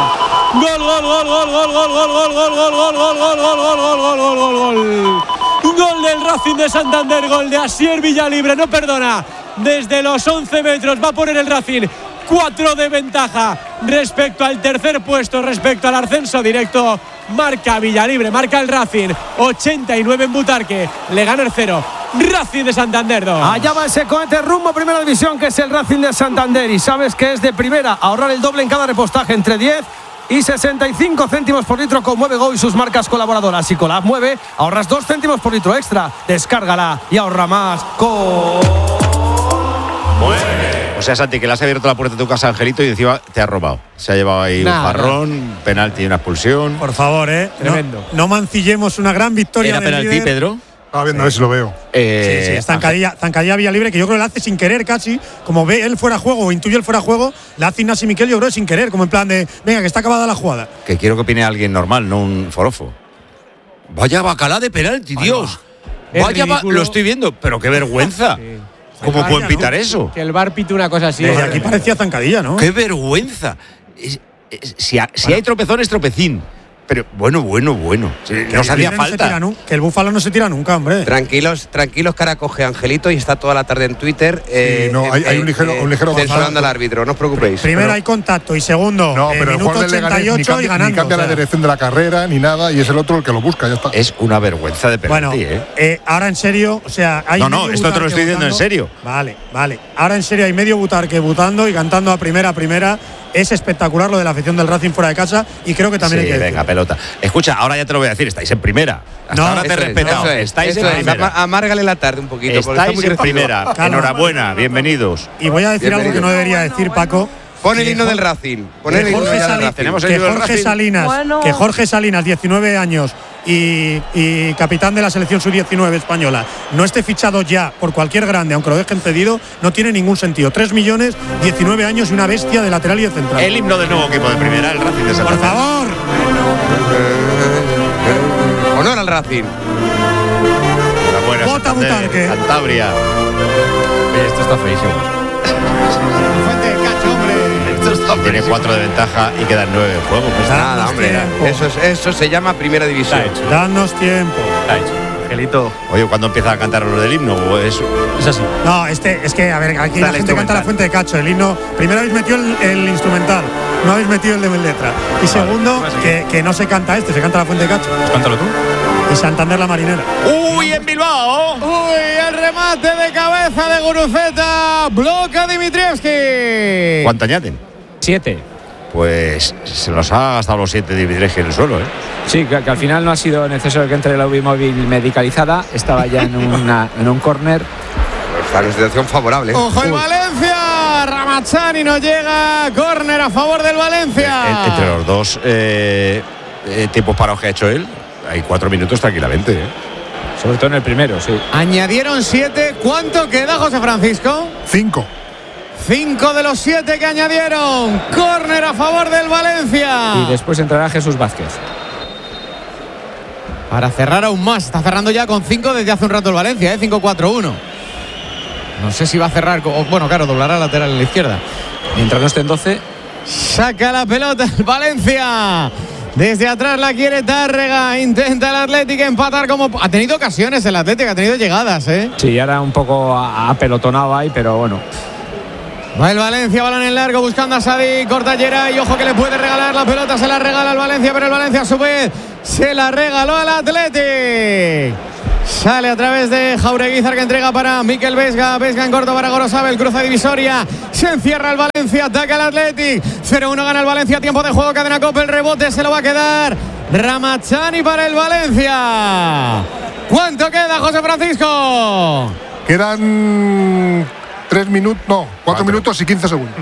Gol del Racing de Santander, gol de Asier Villalibre, no perdona. Desde los 11 metros va a poner el Racing 4 de ventaja respecto al tercer puesto, respecto al ascenso directo. Marca Villalibre, marca el Racing. 89 en Butarque, Leganés 0, Racing de Santander 2. Allá va ese cohete rumbo a primera división, que es el Racing de Santander, y sabes que es de primera. Ahorrar el doble en cada repostaje, entre 10 y 65 céntimos por litro con Mueve Go y sus marcas colaboradoras. Y con la Mueve ahorras 2 céntimos por litro extra. Descárgala y ahorra más con Mueve. O sea, Santi, que le has abierto la puerta de tu casa a Angelito y encima te ha robado. Se ha llevado ahí un jarrón, penalti y una expulsión. Por favor, tremendo. No mancillemos una gran victoria. ¿Era del penalti, líder. Pedro? Estaba viendo a ver si lo veo. Sí, es zancadilla Villalibre, que yo creo que la hace sin querer casi. Como ve él fuera de juego o intuye el fuera de juego, la hace Ignasi Miquel, yo creo, sin querer. Como en plan de, venga, que está acabada la jugada. Que quiero que opine alguien normal, no un forofo. Vaya bacalá de penalti, Dios. Vaya, lo estoy viendo, pero qué vergüenza. Sí. ¿Cómo pueden pitar eso? Que el VAR pite una cosa así. Desde aquí parecía zancadilla, ¿no? ¡Qué vergüenza! Si hay tropezones, tropecín. Pero bueno. Nos hacía falta. Que el Búfalo no se tira nunca, hombre. Tranquilos, que ahora coge Angelito y está toda la tarde en Twitter. Hay un ligero censurando al árbitro, no os preocupéis. Primero hay contacto y segundo, pero el minuto 88 y ganando. Ni cambia la dirección de la carrera ni nada, y es el otro el que lo busca, ya está. Es una vergüenza de penalti, ahora en serio, o sea, hay No, esto te lo estoy diciendo en serio. Vale. Ahora en serio hay medio Butarque votando y cantando a primera. Es espectacular lo de la afición del Racing fuera de casa, y creo que también hay que decir. Venga, pelota. Escucha, ahora ya te lo voy a decir, estáis en primera. Hasta ahora te he respetado. Estáis en primera. Amárgale la tarde un poquito. Estáis en primera. Enhorabuena, bienvenidos. Y voy a decir algo que no debería decir, Paco. Pon el himno del Racing. Que Jorge Salinas, 19 años y capitán de la selección sub-19 española, no esté fichado ya por cualquier grande, aunque lo dejen cedido, no tiene ningún sentido. 3 millones, 19 años y una bestia de lateral y de central. El himno del nuevo equipo de primera, el Racing de Santander. Por favor. Honor al Racing. Enhorabuena, Vota Butarque. Cantabria. Esto está feísimo. Tiene 4 de ventaja y quedan 9 en juego. Pues nada, hombre. Eso se llama primera división. Danos tiempo. Angelito. Oye, ¿cuándo empieza a cantar lo del himno? Es así. No, es que, a ver, aquí la gente canta la Fuente de Cacho. El himno, primero habéis metido el instrumental, no habéis metido el de letra. Y segundo, que no se canta se canta la Fuente de Cacho. Pues cántalo tú. Y Santander la Marinera. ¡Uy, en Bilbao! ¡Uy, el remate de cabeza de Guruceta! Bloca Dimitrievski. ¿Cuánto añaden? 7. Pues se los ha gastado los 7 Dimitrievski en el suelo, Sí, que al final no ha sido necesario que entre la UBI móvil medicalizada. Estaba ya en un córner. Está en una situación favorable. ¡Ojo el Valencia! Ramachani no llega. Córner a favor del Valencia. Entre los dos tiempos parados que ha hecho él, hay 4 minutos tranquilamente. Sobre todo en el primero, sí. Añadieron 7. ¿Cuánto queda, José Francisco? 5. 5 de los 7 que añadieron. Córner a favor del Valencia. Y después entrará Jesús Vázquez. Para cerrar aún más. Está cerrando ya con 5 desde hace un rato el Valencia, 5-4-1. No sé si va a cerrar. Bueno, claro, doblará lateral en la izquierda. Mientras no esté en 12. Saca la pelota el Valencia. Desde atrás la quiere Tárrega. Intenta el Athletic empatar como... Ha tenido ocasiones el Athletic, ha tenido llegadas, ¿eh? Sí, ahora un poco apelotonado ahí, pero bueno. Va el Valencia, balón en largo, buscando a Sadik, corta Geray, ojo que le puede regalar la pelota, se la regala al Valencia, pero el Valencia a su vez se la regaló al Athletic. Sale a través de Jaureguizar, que entrega para Mikel Vesga, Vesga en corto para Gorosabel, cruza divisoria, se encierra el Valencia, ataca el Athletic, 0-1 gana el Valencia, tiempo de juego, cadena Cope, el rebote se lo va a quedar Ramachani para el Valencia. ¿Cuánto queda, José Francisco? Quedan 4 minutos y 15 segundos.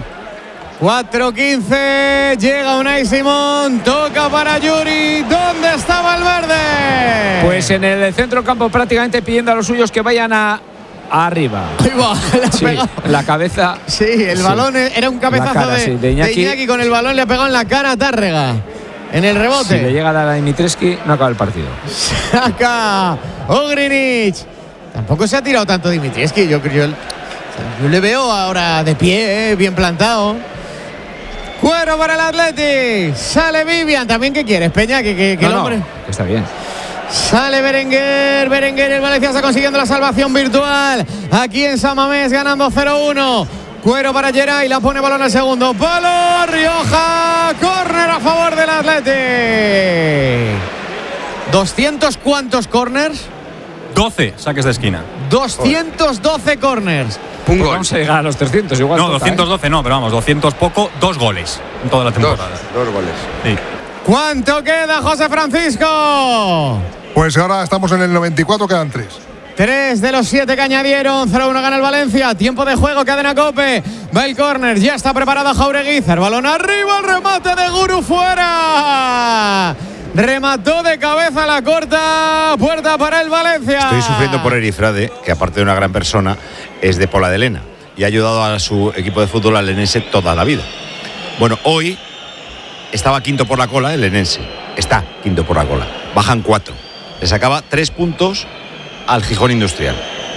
4:15, llega Unai Simón, toca para Yuri. ¿Dónde está Valverde? Pues en el centro del campo, prácticamente pidiendo a los suyos que vayan arriba. Ahí va, la cabeza. Sí, el balón era un cabezazo cara, de Iñaki, con el balón le ha pegado en la cara a Tárrega. En el rebote. Si le llega a dar a Dimitrescu, no acaba el partido. Saca Ogrinic. Tampoco se ha tirado tanto Dimitrescu. Yo le veo ahora de pie, bien plantado. Cuero para el Athletic. Sale Vivian. ¿También qué quieres, Peña? Que el hombre. Que está bien. Sale Berenguer. El Valencia está consiguiendo la salvación virtual. Aquí en San Mamés, ganando 0-1. Cuero para Geray. La pone balón al segundo. Palo Rioja. Córner a favor del Athletic. ¿200 cuántos corners? 12 saques de esquina. 212 corners. Pues vamos a llegar a los 300 igual. No, 212 no, pero vamos, 200 poco, 2 goles en toda la temporada. Dos goles. Sí. ¿Cuánto queda, José Francisco? Pues ahora estamos en el 94, quedan 3. 3 de los 7 que añadieron. 0-1 gana el Valencia. Tiempo de juego, cadena Cope. Va el córner, ya está preparado Jaureguizar. Balón arriba, el remate de Guru fuera. Remató de cabeza la corta, puerta para el Valencia. Estoy sufriendo por Erifrade, que aparte de una gran persona, es de Pola de Lena y ha ayudado a su equipo de fútbol al Lenense toda la vida. Bueno, hoy estaba quinto por la cola el Lenense. Está quinto por la cola. Bajan 4. Le sacaba 3 puntos al Gijón Industrial.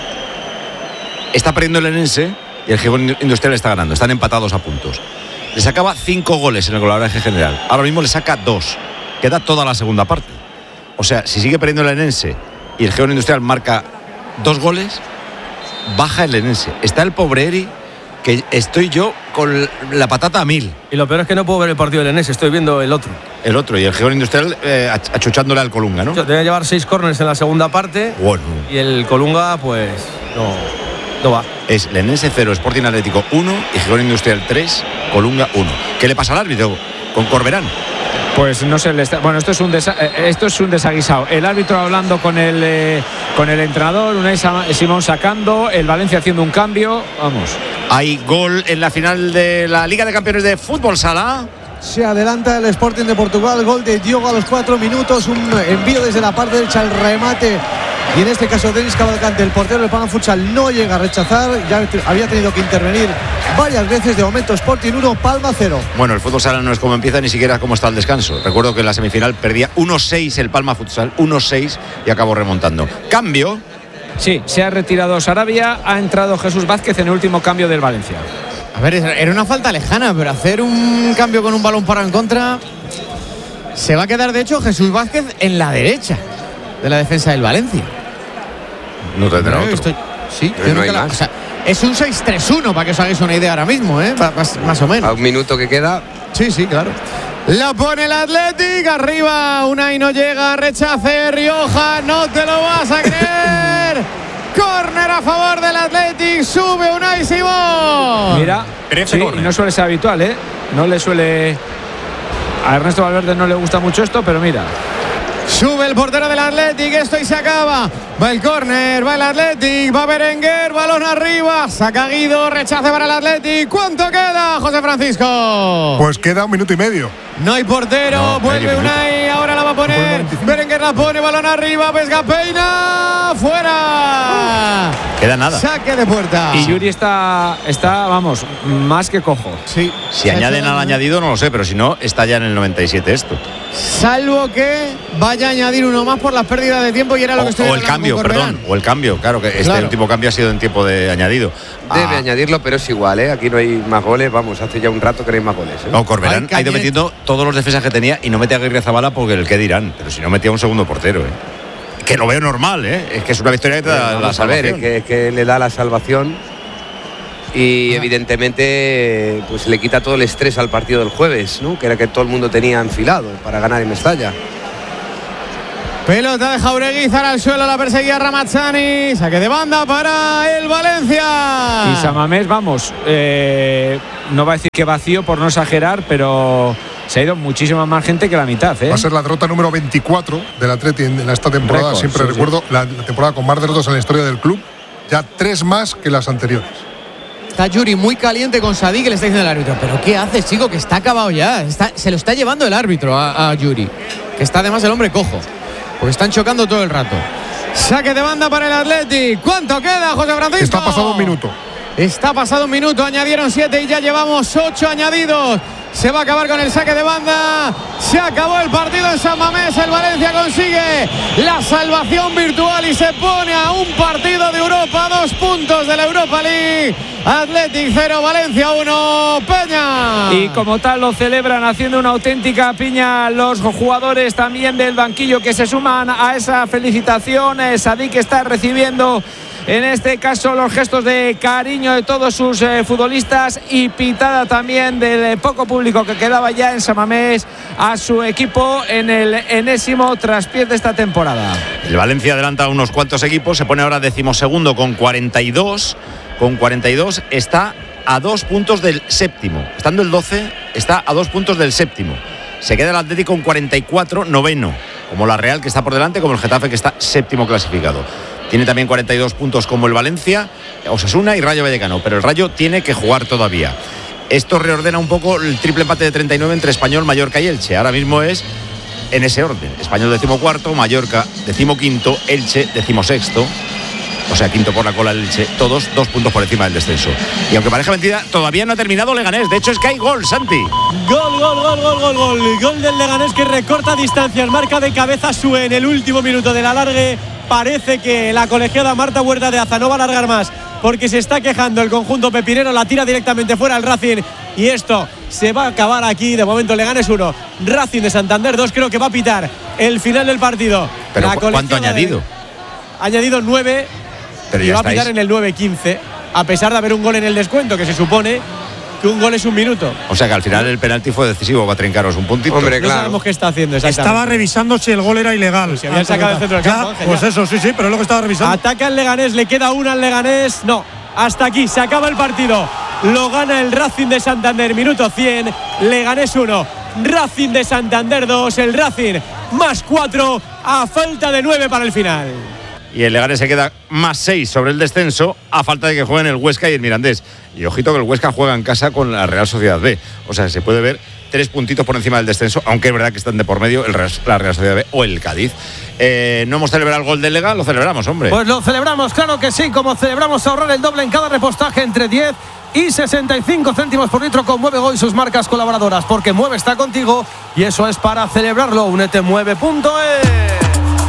Está perdiendo el Lenense y el Gijón Industrial está ganando. Están empatados a puntos. Le sacaba 5 goles en el golaveraje general. Ahora mismo le saca 2. Queda toda la segunda parte. O sea, si sigue perdiendo el Lenense y el Gijón Industrial marca 2 goles, baja el Lenense. Está el pobre Eri, que estoy yo con la patata a 1000. Y lo peor es que no puedo ver el partido del Lenense, estoy viendo el otro. El otro, y el Gijón Industrial achuchándole al Colunga, ¿no? Debe llevar 6 corners en la segunda parte. Bueno. Y el Colunga, pues, no va. Es Lenense 0, Sporting Atlético 1 y Gijón Industrial 3, Colunga 1. ¿Qué le pasa al árbitro con Corberán? Pues no sé, bueno, esto es un desaguisado. El árbitro hablando con el entrenador, Unai Simón sacando, el Valencia haciendo un cambio. Vamos. Hay gol en la final de la Liga de Campeones de Fútbol Sala. Se adelanta el Sporting de Portugal, gol de Diogo a los 4 minutos, un envío desde la parte derecha, el remate. Y en este caso Denis Cavalcante, el portero del Palma Futsal, no llega a rechazar. Ya había tenido que intervenir varias veces. De momento Sporting 1, Palma 0. Bueno, el fútbol sala no es como empieza ni siquiera como está el descanso. Recuerdo que en la semifinal perdía 1-6 el Palma Futsal, 1-6 y acabó remontando. Cambio. Sí, se ha retirado Sarabia, ha entrado Jesús Vázquez en el último cambio del Valencia. A ver, era una falta lejana, pero hacer un cambio con un balón para en contra. Se va a quedar, de hecho, Jesús Vázquez en la derecha de la defensa del Valencia. No tendrá otro. Sí, no hay más. O sea, es un 6-3-1 para que os hagáis una idea ahora mismo, ¿eh? Más o menos. A un minuto que queda. Sí, claro. La pone el Athletic, arriba Unai no llega, rechace Rioja, no te lo vas a creer. Córner a favor del Athletic, sube Unai Simón. Mira, sí, y no suele ser habitual, ¿eh? No le suele... A Ernesto Valverde no le gusta mucho esto, pero mira. Sube el portero del Athletic, esto y se acaba. Va el córner, va el Athletic, va Berenguer, balón arriba, saca Guido, rechace para el Athletic. ¿Cuánto queda, José Francisco? Pues queda 1 minuto y medio. No hay portero, vuelve Unai, ahora la va a poner. Berenguer la pone, balón arriba, Vesga peina, fuera. Queda nada. Saque de puerta. Y Yuri está, vamos, más que cojo. Sí. Si añaden al añadido no lo sé, pero si no, está ya en el 97 esto. Salvo que vaya a añadir uno más por las pérdidas de tiempo y era lo que estoy o el cambio cambio, perdón. O el cambio, claro, que este último cambio ha sido en tiempo de añadido. Debe añadirlo, pero es igual, ¿eh? Aquí no hay más goles, vamos, hace ya un rato que no hay más goles. ¿eh? No, Corberán ha ido metiendo todos los defensas que tenía y no mete a Aguirrezabala porque el que dirán, pero si no metía un segundo portero, ¿eh? Que lo veo normal, ¿eh? Es que es una victoria que te da la salvación. Que le da la salvación y evidentemente pues le quita todo el estrés al partido del jueves, ¿no? Que era que todo el mundo tenía enfilado para ganar en Mestalla. Pelota de Jaureguizar al suelo, la perseguía Ramazzani. Saque de banda para el Valencia. Y San Mamés, vamos, no va a decir que vacío por no exagerar, pero se ha ido muchísima más gente que la mitad. Va a ser la derrota número 24 del Atleti en esta temporada. Récord, siempre recuerdo la temporada con más derrotas en la historia del club. Ya 3 más que las anteriores. Está Yuri muy caliente con Sadí, que le está diciendo el árbitro: ¿pero qué haces, chico? Que está acabado ya. Se lo está llevando el árbitro a Yuri, que está además el hombre cojo, porque están chocando todo el rato. Saque de banda para el Atleti. ¿Cuánto queda, José Francisco? Está pasado un minuto. Está pasado un minuto, añadieron 7 y ya llevamos 8 añadidos. Se va a acabar con el saque de banda. Se acabó el partido en San Mamés. El Valencia consigue la salvación virtual y se pone a un partido de Europa, 2 puntos de la Europa League. Athletic 0, Valencia 1, Peña. Y como tal lo celebran haciendo una auténtica piña los jugadores también del banquillo que se suman a esa felicitación. Sadik está recibiendo en este caso los gestos de cariño de todos sus futbolistas y pitada también del poco público que quedaba ya en San Mamés a su equipo en el enésimo traspiés de esta temporada. El Valencia adelanta a unos cuantos equipos, se pone ahora 12º con 42. Con 42 está a 2 puntos del séptimo. Estando el 12, está a 2 puntos del séptimo. Se queda el Atlético con 44, noveno. Como la Real, que está por delante, como el Getafe, que está séptimo clasificado. Tiene también 42 puntos como el Valencia, Osasuna y Rayo Vallecano, pero el Rayo tiene que jugar todavía. Esto reordena un poco el triple empate de 39 entre Español, Mallorca y Elche. Ahora mismo es en ese orden: Español 14º, Mallorca 15º, Elche 16º. O sea, quinto por la cola el Elche, todos 2 puntos por encima del descenso. Y aunque pareja mentira, todavía no ha terminado Leganés. De hecho, es que hay gol, Santi. Gol del Leganés que recorta distancias. Marca de cabeza Sue en el último minuto del alargue. Parece que la colegiada Marta Huerta de Aza no va a alargar más, porque se está quejando el conjunto pepinero. La tira directamente fuera al Racing y esto se va a acabar aquí. De momento Leganés 1, Racing de Santander 2. Creo que va a pitar el final del partido. ¿Pero cuánto ha añadido? Ha añadido 9. Pero y ya va a pitar en el 9-15, a pesar de haber un gol en el descuento, que se supone que un gol es un minuto. O sea que al final el penalti fue decisivo, va a trincaros un puntito. Hombre, no sabemos qué está haciendo exactamente. Estaba revisando si el gol era ilegal. Pues si habían sacado el centro del campo, Ángel, pues eso, sí, pero es lo que estaba revisando. Ataca el Leganés, le queda una al Leganés. No, hasta aquí, se acaba el partido. Lo gana el Racing de Santander, minuto 100. Leganés 1, Racing de Santander 2. El Racing más 4 a falta de 9 para el final. Y el Leganés se queda más 6 sobre el descenso a falta de que jueguen el Huesca y el Mirandés. Y ojito que el Huesca juega en casa con la Real Sociedad B. O sea, se puede ver 3 puntitos por encima del descenso, aunque es verdad que están de por medio la Real Sociedad B o el Cádiz. No hemos celebrado el gol del Lega, lo celebramos, hombre. Pues lo celebramos, claro que sí, como celebramos ahorrar el doble en cada repostaje entre 10 y 65 céntimos por litro con Mueve Go y sus marcas colaboradoras, porque Mueve está contigo y eso es para celebrarlo. Únete Mueve.es.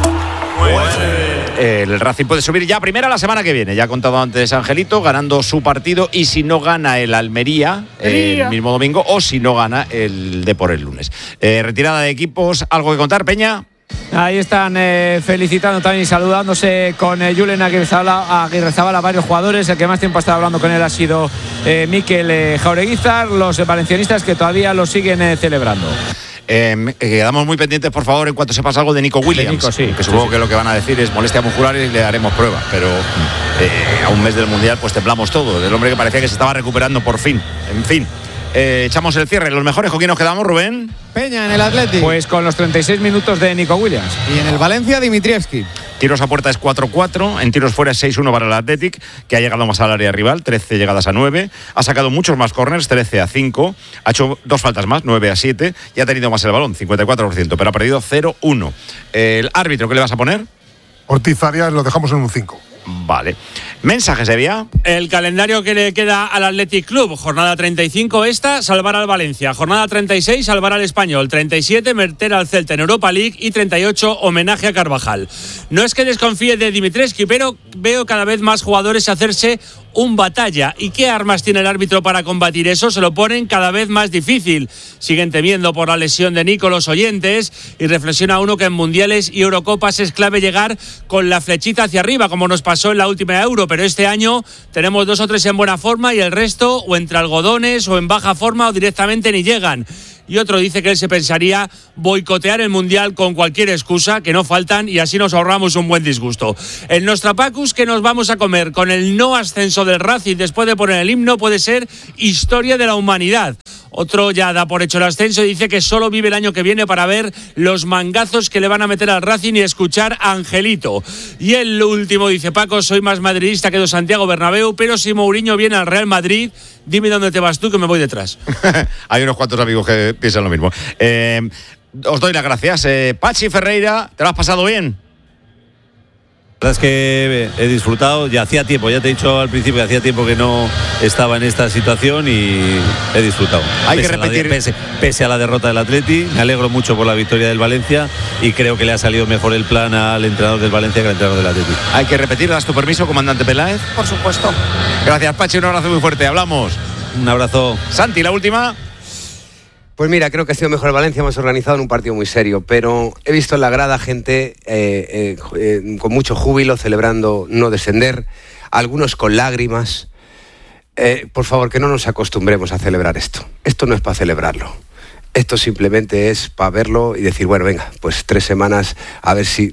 El Racing puede subir ya primera la semana que viene. Ya ha contado antes Angelito, ganando su partido. Y si no gana el Almería el mismo domingo, o si no gana el Depor el lunes. Retirada de equipos, ¿algo que contar, Peña? Ahí están felicitando también y saludándose con Julen Aguirrezabala varios jugadores. El que más tiempo ha estado hablando con él ha sido Mikel Jaureguizar. Los valencianistas que todavía lo siguen celebrando. Quedamos muy pendientes, por favor, en cuanto sepas algo de Nico Williams. Nico, sí, que supongo que lo que van a decir es molestia muscular y le daremos prueba. Pero a un mes del Mundial, pues temblamos todo. Del hombre que parecía que se estaba recuperando por fin. En fin. Echamos el cierre. Los mejores, ¿con quién nos quedamos, Rubén? Peña en el Athletic. Pues con los 36 minutos de Nico Williams. Y en el Valencia, Dimitrievski. Tiros a puerta es 4-4, en tiros fuera es 6-1 para el Athletic, que ha llegado más al área rival, 13 llegadas a 9, ha sacado muchos más córners, 13-5, ha hecho 2 faltas más, 9-7, y ha tenido más el balón, 54%, pero ha perdido 0-1. ¿El árbitro qué le vas a poner? Ortiz Arias lo dejamos en un 5. Vale. Mensaje, Sevilla. El calendario que le queda al Athletic Club. Jornada 35 esta, salvar al Valencia. Jornada 36, salvar al Español. 37, meter al Celta en Europa League. Y 38, homenaje a Carvajal. No es que desconfíe de Dimitrescu, pero veo cada vez más jugadores hacerse un batalla. ¿Y qué armas tiene el árbitro para combatir eso? Se lo ponen cada vez más difícil. Siguen temiendo por la lesión de Nico los oyentes y reflexiona uno que en mundiales y Eurocopas es clave llegar con la flechita hacia arriba, como nos pasó en la última Euro, pero este año tenemos 2 o 3 en buena forma y el resto o entre algodones o en baja forma o directamente ni llegan. Y otro dice que él se pensaría boicotear el Mundial con cualquier excusa, que no faltan, y así nos ahorramos un buen disgusto. El Nostrapacus que nos vamos a comer con el no ascenso del Racing después de poner el himno puede ser historia de la humanidad. Otro ya da por hecho el ascenso y dice que solo vive el año que viene para ver los mangazos que le van a meter al Racing y escuchar a Angelito. Y el último dice: Paco, soy más madridista que de Santiago Bernabéu, pero si Mourinho viene al Real Madrid, dime dónde te vas tú que me voy detrás. Hay unos cuantos amigos que piensan lo mismo. Os doy las gracias. Pachi Ferreira, ¿te lo has pasado bien? La verdad es que he disfrutado, ya hacía tiempo, ya te he dicho al principio que hacía tiempo que no estaba en esta situación y he disfrutado. Hay que repetir. Pese a la derrota del Atleti, me alegro mucho por la victoria del Valencia y creo que le ha salido mejor el plan al entrenador del Valencia que al entrenador del Atleti. Hay que repetir, ¿das tu permiso, comandante Peláez? Por supuesto. Gracias, Pachi, un abrazo muy fuerte, hablamos. Un abrazo. Santi, la última. Pues mira, creo que ha sido mejor el Valencia, más organizado en un partido muy serio, pero he visto en la grada gente con mucho júbilo celebrando no descender, algunos con lágrimas. Por favor, que no nos acostumbremos a celebrar esto. Esto no es para celebrarlo. Esto simplemente es para verlo y decir, bueno, venga, pues 3 semanas a ver si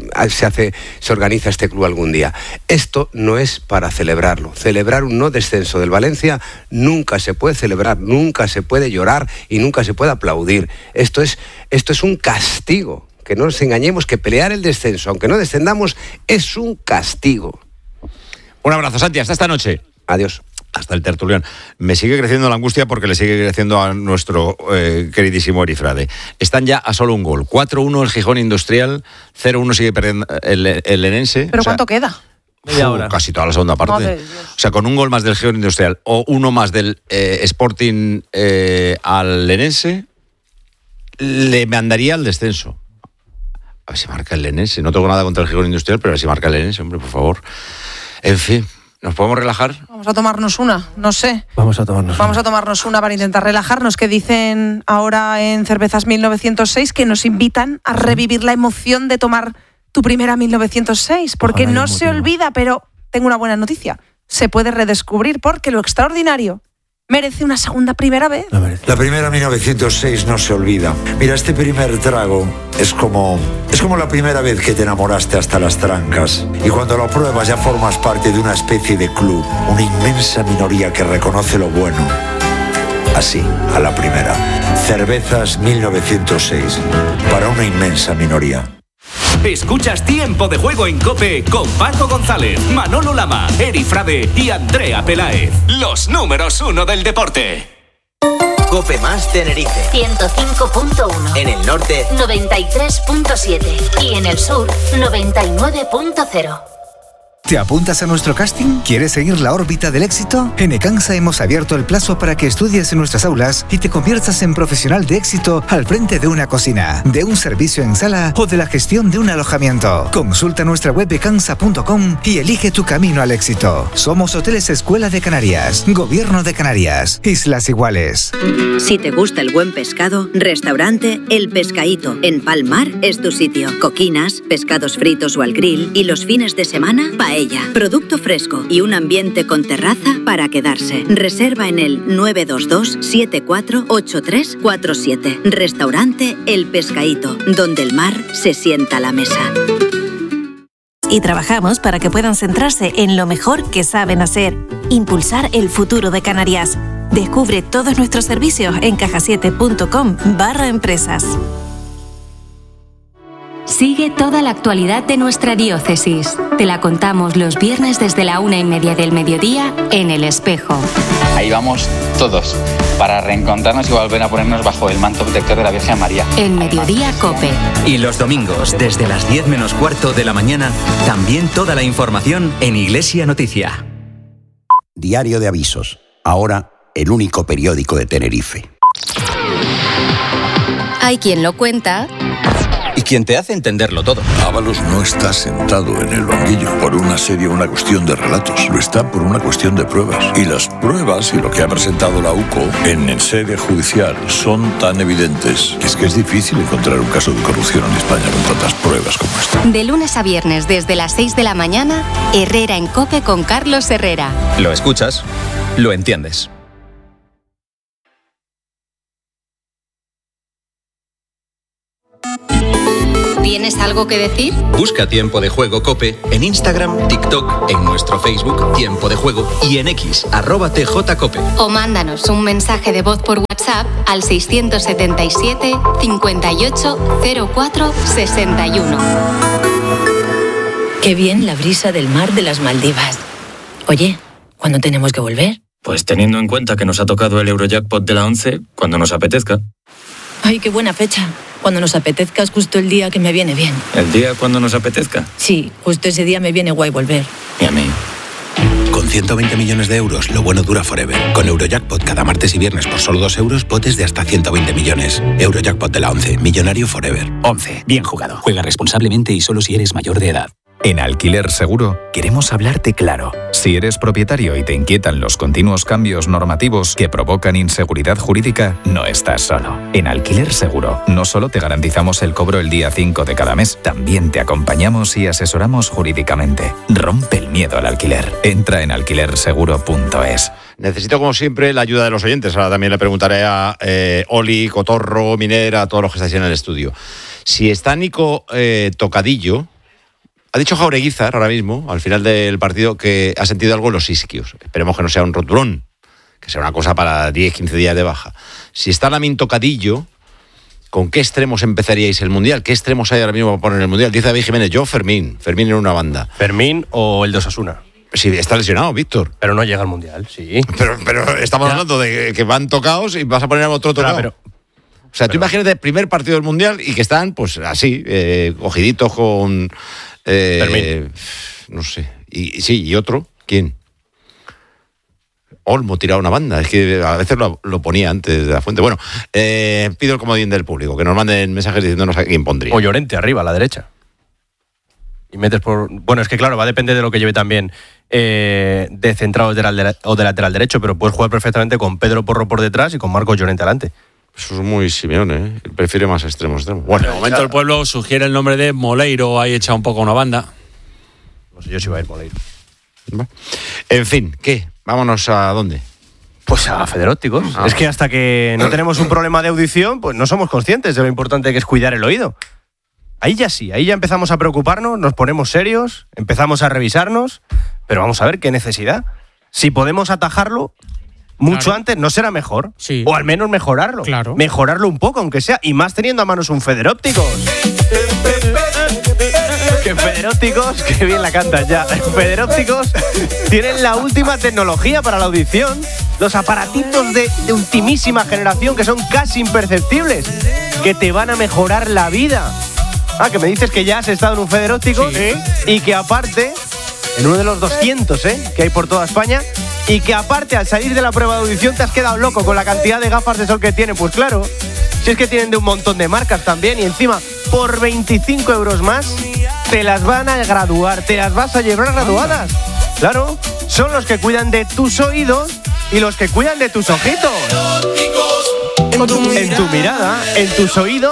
se organiza este club algún día. Esto no es para celebrarlo. Celebrar un no descenso del Valencia nunca se puede celebrar, nunca se puede llorar y nunca se puede aplaudir. Esto es un castigo. Que no nos engañemos, que pelear el descenso, aunque no descendamos, es un castigo. Un abrazo, Santi, hasta esta noche. Adiós. Hasta el tertulión. Me sigue creciendo la angustia porque le sigue creciendo a nuestro queridísimo Erifrade. Están ya a solo un gol. 4-1 el Gijón Industrial, 0-1 sigue perdiendo el Lenense. ¿Pero cuánto queda? Media hora. Casi toda la segunda parte. O sea, con un gol más del Gijón Industrial o uno más del Sporting al Lenense, le mandaría al descenso. A ver si marca el Lenense. No tengo nada contra el Gijón Industrial, pero a ver si marca el Lenense, hombre, por favor. En fin. ¿Nos podemos relajar? Vamos a tomarnos una, no sé. Vamos a tomarnos una para intentar relajarnos, que dicen ahora en Cervezas 1906 que nos invitan a revivir la emoción de tomar tu primera 1906, porque no se olvida, pero tengo una buena noticia. Se puede redescubrir porque lo extraordinario merece una segunda primera vez. La primera 1906 no se olvida. Mira, este primer trago es como la primera vez que te enamoraste hasta las trancas. Y cuando lo pruebas ya formas parte de una especie de club, una inmensa minoría que reconoce lo bueno. Así, a la primera. Cervezas 1906. Para una inmensa minoría. Escuchas Tiempo de Juego en COPE con Paco González, Manolo Lama, Erifrade y Andrea Peláez. Los números 1 del deporte. COPE más Tenerife 105.1. En el norte 93.7. Y en el sur 99.0. ¿Te apuntas a nuestro casting? ¿Quieres seguir la órbita del éxito? En Ecansa hemos abierto el plazo para que estudies en nuestras aulas y te conviertas en profesional de éxito al frente de una cocina, de un servicio en sala o de la gestión de un alojamiento. Consulta nuestra web ecansa.com y elige tu camino al éxito. Somos Hoteles Escuela de Canarias, Gobierno de Canarias, Islas Iguales. Si te gusta el buen pescado, restaurante El Pescaíto en Palmar es tu sitio. Coquinas, pescados fritos o al grill y los fines de semana, paella, producto fresco y un ambiente con terraza para quedarse. Reserva en el 922-748347. Restaurante El Pescaíto, donde el mar se sienta a la mesa. Y trabajamos para que puedan centrarse en lo mejor que saben hacer. Impulsar el futuro de Canarias. Descubre todos nuestros servicios en cajasiete.com/empresas. Sigue toda la actualidad de nuestra diócesis. Te la contamos los viernes desde la 1:30 del mediodía en El Espejo. Ahí vamos todos para reencontrarnos y volver a ponernos bajo el manto protector de la Virgen María. En Mediodía Cope. Y los domingos, desde las 10 menos cuarto de la mañana, también toda la información en Iglesia Noticia. Diario de Avisos. Ahora, el único periódico de Tenerife. Hay quien lo cuenta Y quien te hace entenderlo todo. Ábalos no está sentado en el banquillo por una cuestión de relatos. Lo está por una cuestión de pruebas. Y las pruebas y lo que ha presentado la UCO en sede judicial son tan evidentes que es difícil encontrar un caso de corrupción en España con tantas pruebas como esta. de lunes a viernes desde las 6 de la mañana, Herrera en Cope con Carlos Herrera. Lo escuchas, lo entiendes. ¿Tienes algo que decir? Busca Tiempo de Juego Cope en Instagram, TikTok, en nuestro Facebook Tiempo de Juego y en X, @TJCope. O mándanos un mensaje de voz por WhatsApp al 677 58 04 61. Qué bien la brisa del mar de las Maldivas. Oye, ¿cuándo tenemos que volver? Pues teniendo en cuenta que nos ha tocado el Eurojackpot de la 11, cuando nos apetezca. Ay, qué buena fecha. Cuando nos apetezca es justo el día que me viene bien. ¿El día cuando nos apetezca? Sí, justo ese día me viene guay volver. Y a mí. Con 120 millones de euros, lo bueno dura forever. Con Eurojackpot cada martes y viernes por solo 2 euros, potes de hasta 120 millones. Eurojackpot de la 11, millonario forever. 11. Bien jugado. Juega responsablemente y solo si eres mayor de edad. En Alquiler Seguro queremos hablarte claro. Si eres propietario y te inquietan los continuos cambios normativos que provocan inseguridad jurídica, no estás solo. En Alquiler Seguro no solo te garantizamos el cobro el día 5 de cada mes, también te acompañamos y asesoramos jurídicamente. Rompe el miedo al alquiler. Entra en alquilerseguro.es. Necesito, como siempre, la ayuda de los oyentes. Ahora también le preguntaré a Oli, Cotorro, Minera, a todos los que estáis en el estudio. Si está Nico tocadillo. Ha dicho Jaureguizar ahora mismo, al final del partido, que ha sentido algo en los isquios. Esperemos que no sea un roturón, que sea una cosa para 10-15 días de baja. Si está Lamin tocadillo, ¿con qué extremos empezaríais el Mundial? ¿Qué extremos hay ahora mismo para poner el Mundial? Dice David Jiménez, yo Fermín en una banda. ¿Fermín o el de Osasuna? Sí, está lesionado, Víctor. Pero no llega al Mundial, sí. Pero estamos hablando de que van tocados y vas a poner a otro tocado. O sea, tú imagínate el primer partido del Mundial y que están, pues así, cogiditos con... no sé. Y otro, ¿quién? Olmo tiraba una banda, es que a veces lo ponía antes de la fuente. Bueno, pido el comodín del público, que nos manden mensajes diciéndonos a quién pondría. O Llorente arriba, a la derecha. Y metes por... Bueno, es que claro, va a depender de lo que lleve también de centrado o de lateral derecho, pero puedes jugar perfectamente con Pedro Porro por detrás y con Marcos Llorente adelante. Eso es muy Simeone, ¿eh? Prefiere más extremo. Bueno, de momento el pueblo sugiere el nombre de Moleiro, ahí echa un poco una banda. No sé yo si va a ir Moleiro. En fin, ¿qué? ¿Vámonos a dónde? Pues a Federópticos. Es que hasta que no tenemos un problema de audición, pues no somos conscientes de lo importante que es cuidar el oído. Ahí ya sí, ahí ya empezamos a preocuparnos, nos ponemos serios, empezamos a revisarnos, pero vamos a ver qué necesidad. Si podemos atajarlo mucho antes, ¿no será mejor? Sí. O al menos mejorarlo. Claro. Mejorarlo un poco, aunque sea, y más teniendo a manos un Federópticos. Que Federópticos, que bien la cantas ya. Federópticos tienen la última tecnología para la audición. Los aparatitos de ultimísima generación que son casi imperceptibles, que te van a mejorar la vida. Ah, que me dices que ya has estado en un Federópticos, sí. Y que aparte, en uno de los 200 que hay por toda España, y que aparte al salir de la prueba de audición te has quedado loco con la cantidad de gafas de sol que tienen. Pues claro, si es que tienen de un montón de marcas también, y encima por 25 euros más te las van a graduar, te las vas a llevar graduadas. Claro, son los que cuidan de tus oídos y los que cuidan de tus ojitos. En tu mirada, en tus oídos